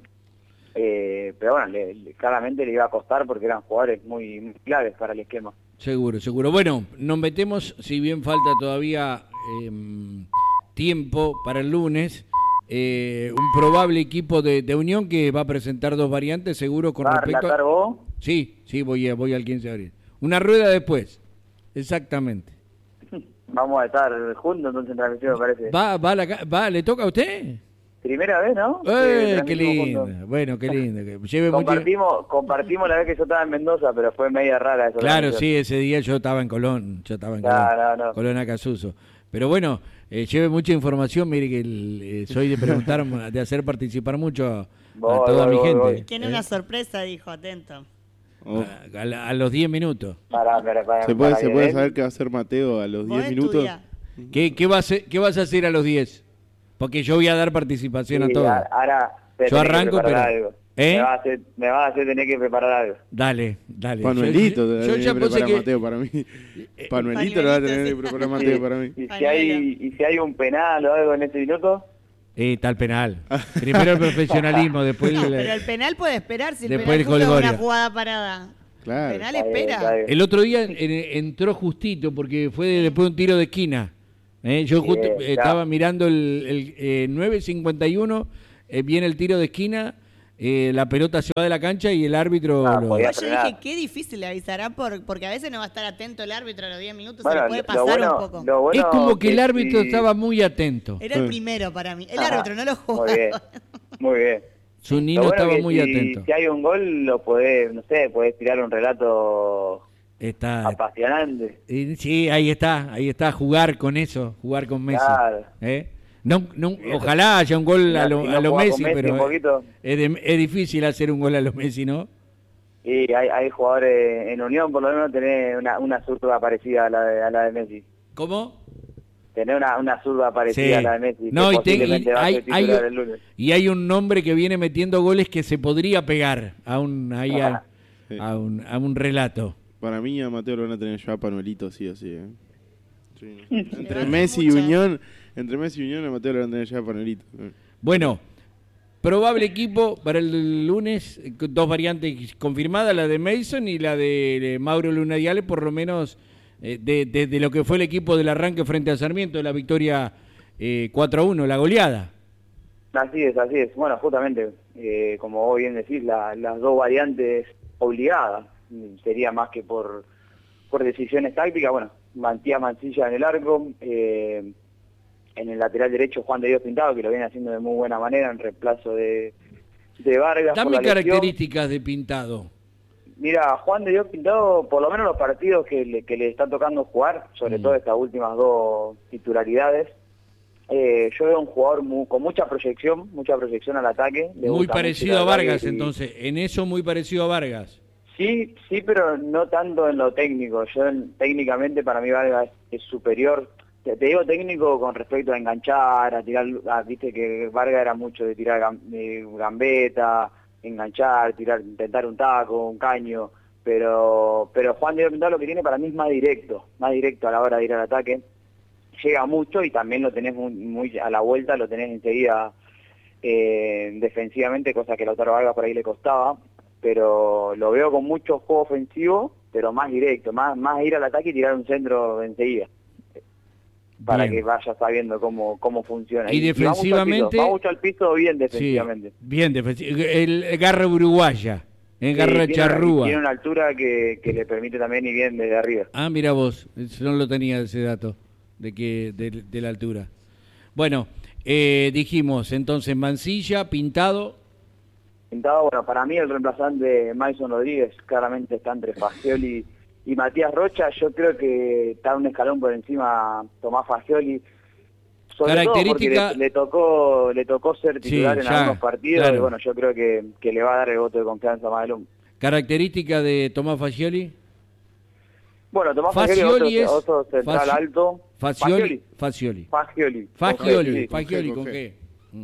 eh, pero bueno, le- le- claramente le iba a costar porque eran jugadores muy, muy claves para el esquema. Seguro, seguro. Bueno, nos metemos, si bien falta todavía eh, tiempo para el lunes, eh, un probable equipo de, de Unión que va a presentar dos variantes, seguro con ¿Va a respecto relatar vos? Sí, sí, voy, a, voy al quince de abril. Una rueda después, exactamente. Vamos a estar juntos entonces en transmisión, me parece. ¿Va, va, a la ca- va, ¿Le toca a usted? Primera vez, ¿no? ¡Eh, Que qué transmitimos lindo! juntos. Bueno, qué lindo. Que lleve mucho... Compartimos, compartimos la vez que yo estaba en Mendoza, pero fue media rara eso. Claro, sí, ese día yo estaba en Colón, yo estaba en No, Colón, no, no. Colón Acasuso. Pero bueno, eh, lleve mucha información, mire que el, eh, soy de preguntar, de hacer participar mucho a, a Voy, toda voy, mi voy, gente. voy. Tiene eh, una sorpresa, dijo, atento. a, a la- a los diez minutos. Para, para, para, ¿Se puede, para se que puede den- saber qué va a hacer Mateo a los Vos diez minutos? estudiá. ¿Qué, qué, vas a, ¿Qué vas a hacer a los diez? Porque yo voy a dar participación Sí, a todos. Ahora te Yo tenés que arranco, preparar pero... algo. ¿Eh? Me vas a hacer, me vas a hacer tener que preparar algo. Dale, dale. Panuelito, Yo, te yo yo ya que puse preparar que... Mateo para mí. Panuelito lo va a tener que preparar Mateo para mí. Y si hay, y si hay un penal o algo en este minuto, Eh, tal penal. Primero el profesionalismo, después el... Pero el penal puede esperar si el Después el penal justo es Golgoria. una jugada parada. Claro. El penal espera. El otro día en- entró justito porque fue de- después de un tiro de esquina. Eh, yo justo Bien, eh, ya. estaba mirando el, el eh, nueve cincuenta y uno, eh, viene el tiro de esquina, eh, la pelota se va de la cancha y el árbitro... Ah, lo- podía Yo dije, qué difícil le avisará por, porque a veces no va a estar atento el árbitro a los diez minutos, Bueno, se le puede lo pasar bueno- un poco. lo bueno es como que el árbitro si- estaba muy atento. Era el primero para mí. El Ajá. árbitro no lo jugaba. Muy bien, muy bien. Su Lo niño bueno estaba que muy si, atento. Si hay un gol, lo podés, no sé, podés tirar un relato Está... apasionante. Eh, Sí, ahí está, ahí está, jugar con eso, jugar con Messi. Claro. ¿Eh? No, no, ojalá haya un gol a lo, Si no a lo jugás Messi, con Messi pero un poquito. es, de- es difícil hacer un gol a lo Messi, ¿no? Y hay, hay jugadores en Unión, por lo menos, tener una, una zurda parecida a la de, a la de Messi. ¿Cómo? Tener una, una zurda parecida Sí. a la de Messi. No, que y, te- y posiblemente va a hay, ser titular hay- el lunes. y hay un nombre que viene metiendo goles que se podría pegar a un, ahí a, Sí. a un, a un relato. Para mí a Mateo lo van a tener ya a Panuelito, sí o sí. ¿eh? Sí. Entre Le Messi y mucha. Unión, entre Messi y Unión a Mateo lo van a tener ya a Panuelito. ¿eh? Bueno, probable equipo para el lunes, eh, con dos variantes confirmadas, la de Mason y la de eh, Mauro Luna Diale, por lo menos eh, de, de- de lo que fue el equipo del arranque frente a Sarmiento, la victoria eh, cuatro a uno, la goleada. Así es, así es. Bueno, justamente, eh, como vos bien decís, la- las dos variantes obligadas. Sería más que por, por decisiones tácticas. Bueno, Matías Mancilla en el arco, eh, en el lateral derecho Juan de Dios Pintado, que lo viene haciendo de muy buena manera en reemplazo de, de Vargas. Dame por la lesión. características de Pintado. Mira, Juan de Dios Pintado, por lo menos los partidos que le, que le está tocando jugar, sobre Mm. todo estas últimas dos titularidades, eh, yo veo un jugador mu- con mucha proyección, mucha proyección al ataque. Le Muy gusta mucho parecido ir a al ataque Vargas, y- entonces. En eso muy parecido a Vargas. Sí, sí, pero no tanto en lo técnico. Yo en- técnicamente para mí Vargas es, es superior. Te, te digo técnico con respecto a enganchar, a tirar, a- viste que Vargas era mucho de tirar gam- de gambeta, enganchar, tirar, intentar un taco, un caño, pero pero Juan de Pintado lo que tiene para mí es más directo, más directo a la hora de ir al ataque. Llega mucho y también lo tenés muy, muy a la vuelta, lo tenés enseguida eh, defensivamente, cosa que a Lautaro Vargas por ahí le costaba, pero lo veo con mucho juego ofensivo, pero más directo, más, más ir al ataque y tirar un centro enseguida, para Bien. que vaya sabiendo cómo, cómo funciona. Y va mucho al piso, defensivamente- Va mucho al piso bien Sí, defensivamente. bien defensivo. El, el garra uruguaya, el Sí, garra tiene una- charrúa. Tiene una altura que, que le permite también ir bien desde arriba. Ah, mira vos, no lo tenía ese dato de que de, de la altura. Bueno, eh, dijimos entonces Mancilla, Pintado. Pintado, bueno, para mí el reemplazante Mason Rodríguez claramente está entre Fagioli y Matías Rocha. Yo creo que está un escalón por encima Tomás Fagioli, sobre todo porque Característica- le, le tocó le tocó ser titular Sí, en ya, algunos partidos, claro. y bueno, yo creo que, que le va a dar el voto de confianza a Madelón. Característica de Tomás Fagioli. Bueno, Tomás Fagioli Fagioli, es- otro, otro central Faci- alto. Fagioli. Fagioli. Fagioli. Fagioli. Sí, Fagioli, con ¿con G. qué?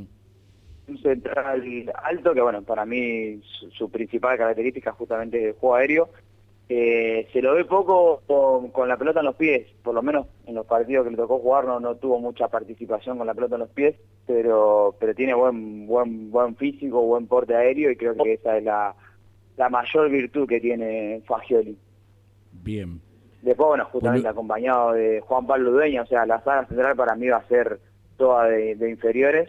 Un central alto que, bueno, para mí su, su principal característica es justamente el juego aéreo. Eh, se lo ve poco con, con la pelota en los pies, por lo menos en los partidos que le tocó jugar no, no tuvo mucha participación con la pelota en los pies, pero pero tiene buen buen buen físico, buen porte aéreo, y creo que esa es la, la mayor virtud que tiene Fagioli. Bien. Después, bueno, justamente Bueno. acompañado de Juan Pablo Dueña, o sea, la saga central para mí va a ser toda de, de inferiores,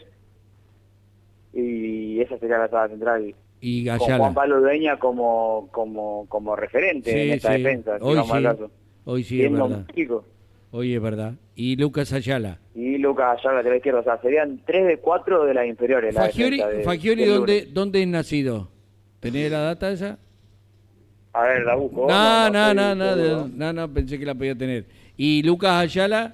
y esa sería la saga central. Y Con Ayala. Juan Pablo Dueña como como como referente Sí, en esta sí. defensa, si Hoy vamos al sí. caso. Hoy sí es Siendo verdad. un chico. Hoy es verdad. Y Lucas Ayala. Y Lucas Ayala, lateral izquierdo, o sea, serían tres de cuatro de las inferiores. la Fagioli, defensa de- Fagioli del ¿dónde, lunes. ¿dónde es nacido? ¿Tenés la data esa? A ver, la busco. No, no, estoy no, no, seguro. no, no, pensé que la podía tener. ¿Y Lucas Ayala?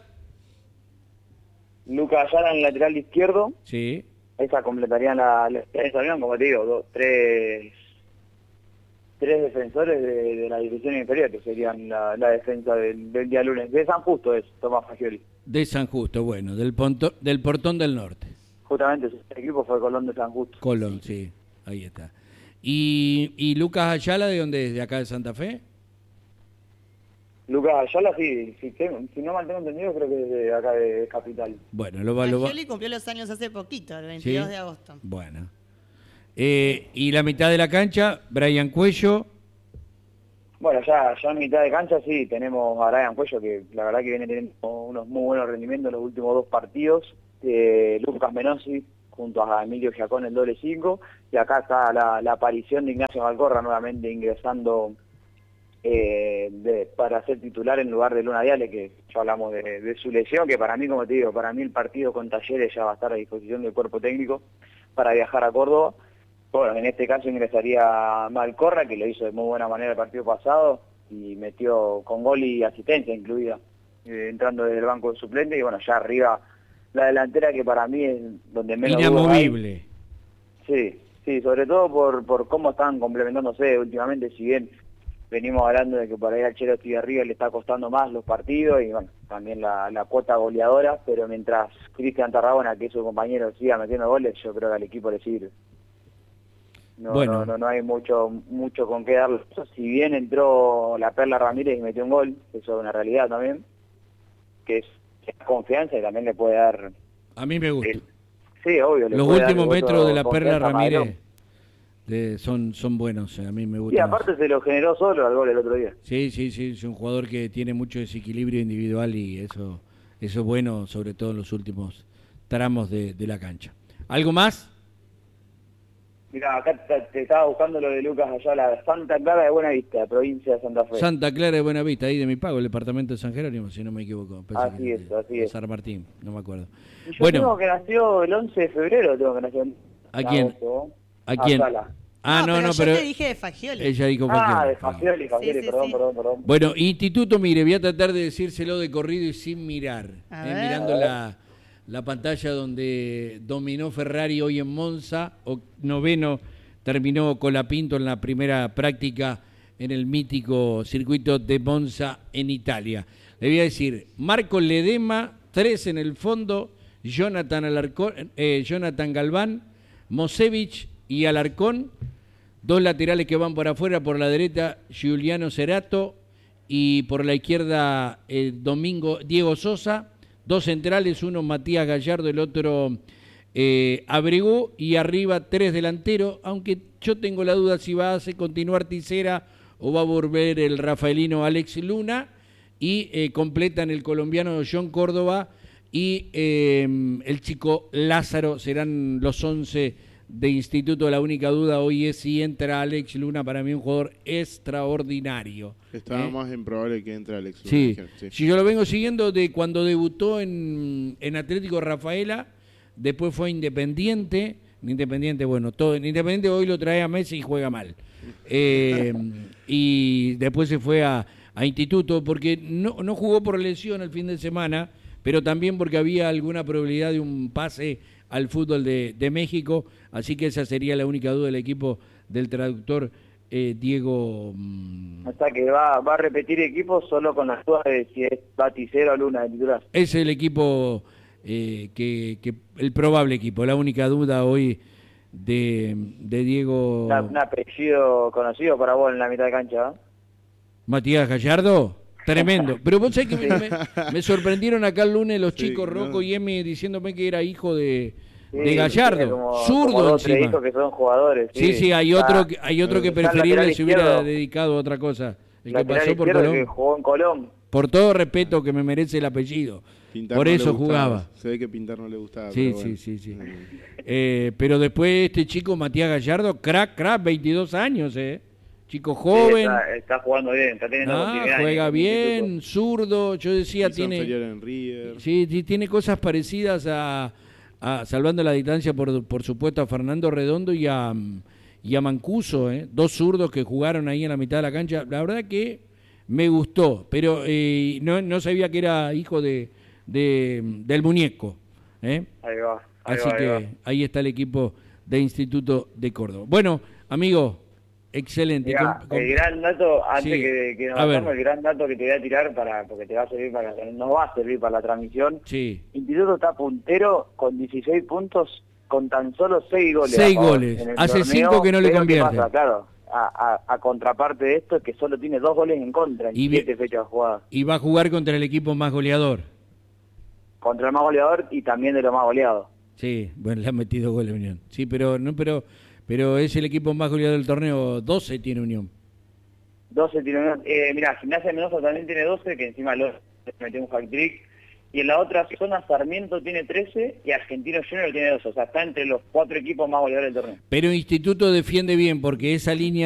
Lucas Ayala en el lateral izquierdo. Sí. Esa completarían la, la esa unión, como te digo, dos, tres, tres defensores de, de la división inferior, que serían la, la defensa del, del día lunes. De San Justo es Tomás Fagioli. De San Justo, bueno, del, ponto- del Portón del Norte. justamente ese equipo fue Colón de San Justo. Colón, sí, ahí está. ¿Y, y Lucas Ayala de dónde es? ¿De acá de Santa Fe? Lucas Ayala, sí, si, tengo, si no mal tengo entendido, creo que es de acá de Capital. Bueno, lo va, lo va. Angioli cumplió los años hace poquito, el veintidós ¿Sí? de agosto. Bueno. Eh, y la mitad de la cancha, Brian Cuello. Bueno, ya, ya en mitad de cancha sí, tenemos a Brian Cuello, que la verdad que viene teniendo unos muy buenos rendimientos en los últimos dos partidos. Eh, Lucas Menossi, junto a Emilio Giacón, el doble cinco. Y acá está la, la aparición de Ignacio Malcorra, nuevamente ingresando eh, de, para ser titular en lugar de Luna Diale, que ya hablamos de, de su lesión, que para mí, como te digo, para mí el partido con Talleres ya va a estar a disposición del cuerpo técnico para viajar a Córdoba. Bueno, en este caso ingresaría Malcorra, que lo hizo de muy buena manera el partido pasado y metió con gol y asistencia incluida, eh, entrando desde el banco de suplente. Y bueno, ya arriba la delantera, que para mí es donde menos inamovible. Sí, sí, sobre todo por, por cómo están complementándose últimamente. Si bien venimos hablando de que por ahí al Chelo Estigarribia le está costando más los partidos y bueno, también la, la cuota goleadora, pero mientras Cristian Tarragona, que es su compañero, siga metiendo goles, yo creo que al equipo le sirve. No, bueno. no, no, no hay mucho mucho con qué darle. Si bien entró la Perla Ramírez y metió un gol, eso es una realidad también, que es, es confianza y también le puede dar... A mí me gusta. El, sí, obvio. Le Los puede últimos dar metros de la Perla confianza a Ramírez Madelón. de, son, son buenos, a mí me gusta. Y aparte se lo generó solo al gol el otro día. Sí, sí, sí, es un jugador que tiene mucho desequilibrio individual y eso, eso es bueno, sobre todo en los últimos tramos de, de la cancha. ¿Algo más? Mira, acá te, te estaba buscando lo de Lucas Ayala, Santa Clara de Buenavista, provincia de Santa Fe. Santa Clara de Buenavista, ahí de mi pago, el departamento de San Jerónimo, si no me equivoco. Pensé Así que es, así es. San Martín, no me acuerdo. Y yo Bueno, tengo que nació el once de febrero, tengo que nació en ¿a quién? agosto. ¿A quién? Ayala. Ah, no, no, yo pero te dije de Fagioli. ella dijo Ah, Fagioli. de Fagioli, Fagioli, Sí, sí, perdón, sí. perdón, perdón. Bueno, instituto, mire, voy a tratar de decírselo de corrido y sin mirar. A eh, ver. mirando la, la pantalla donde dominó Ferrari hoy en Monza, o noveno terminó Colapinto en la primera práctica en el mítico circuito de Monza en Italia. Le voy a decir, Marco Ledema, tres en el fondo, Jonathan, Alarcón, eh, Jonathan Galván, Mosevich y Alarcón, dos laterales que van por afuera, por la derecha Giuliano Cerato y por la izquierda el Domingo Diego Sosa, dos centrales, uno Matías Gallardo, el otro eh, Abregu, y arriba tres delanteros, aunque yo tengo la duda si va a hacer continuar Tisera o va a volver el rafaelino Alex Luna, y eh, completan el colombiano John Córdoba y eh, el chico Lázaro. Serán los once de instituto. La única duda hoy es si entra Alex Luna, para mí un jugador extraordinario. Estaba ¿Eh? más improbable que entre Alex Luna. Sí. sí. Si yo lo vengo siguiendo de cuando debutó en, en Atlético Rafaela, después fue Independiente, Independiente, bueno, todo en Independiente hoy lo trae a Messi y juega mal. Eh, y después se fue a, a Instituto, porque no, no jugó por lesión el fin de semana, pero también porque había alguna probabilidad de un pase al fútbol de, de México, así que esa sería la única duda del equipo del traductor eh, Diego. O sea que va, va a repetir equipo solo con las dudas de si es Baticero o Luna de titular. Es el equipo, eh, que, que el probable equipo, la única duda hoy de, de Diego. Una- un apellido conocido para vos en la mitad de cancha, ¿eh? Matías Gallardo, tremendo. Pero vos sabés que me, me- me sorprendieron acá el lunes los Sí, chicos ¿no? Rocco y Emi diciéndome que era hijo de, Sí, de tiene Gallardo, como- como zurdo dos, tres encima. hijos que son jugadores. Sí, sí, hay Está- otro que, hay otro que está el preferible lateral se hubiera izquierdo. dedicado a otra cosa. El que Lateral pasó por izquierdo Colón. que jugó en Colón. Por todo respeto que me merece el apellido. Pintar por no le eso gustaba. jugaba. Se ve que Pintar no le gustaba. Sí, pero sí, bueno. sí, sí. Eh, pero después este chico Matías Gallardo, crack, crack, veintidós años, eh. Chico Sí, joven. está, está jugando bien, está teniendo Ah, continuidad. juega en el bien, instituto. zurdo, yo decía, Hizo tiene inferior en River. sí, sí, tiene cosas parecidas a, a salvando la distancia, por, por supuesto, a Fernando Redondo y a, y a Mancuso, ¿eh? Dos zurdos que jugaron ahí en la mitad de la cancha. La verdad que me gustó, pero eh, no, no sabía que era hijo de, de del muñeco, ¿eh? Ahí va. Ahí Así va, ahí que va. ahí está el equipo de Instituto de Córdoba. Bueno, amigo, Excelente. Mirá, Com- com- el gran dato, antes Sí. que, que nos A ver. vayamos, el gran dato que te voy a tirar para, porque te va a servir para, nos va a servir para la transmisión. Sí. Instituto está puntero con dieciséis puntos, con tan solo seis goles. Seis a favor goles. en el Hace torneo. cinco que no le Pero ¿qué convierte. pasa? Claro, a, a, a contraparte de esto es que solo tiene dos goles en contra en Y siete fechas jugadas. Y va a jugar contra el equipo más goleador. Contra el más goleador y también de lo más goleado. Sí, bueno, le han metido goles a Unión. Sí, pero no, pero, pero es el equipo más goleador del torneo. doce tiene Unión. doce tiene Unión. Eh, mirá, Gimnasia de Mendoza también tiene doce, que encima lo metió un hat-trick. Y en la otra zona Sarmiento tiene trece y Argentino Junior tiene doce. O sea, está entre los cuatro equipos más goleadores del torneo. Pero Instituto defiende bien porque esa línea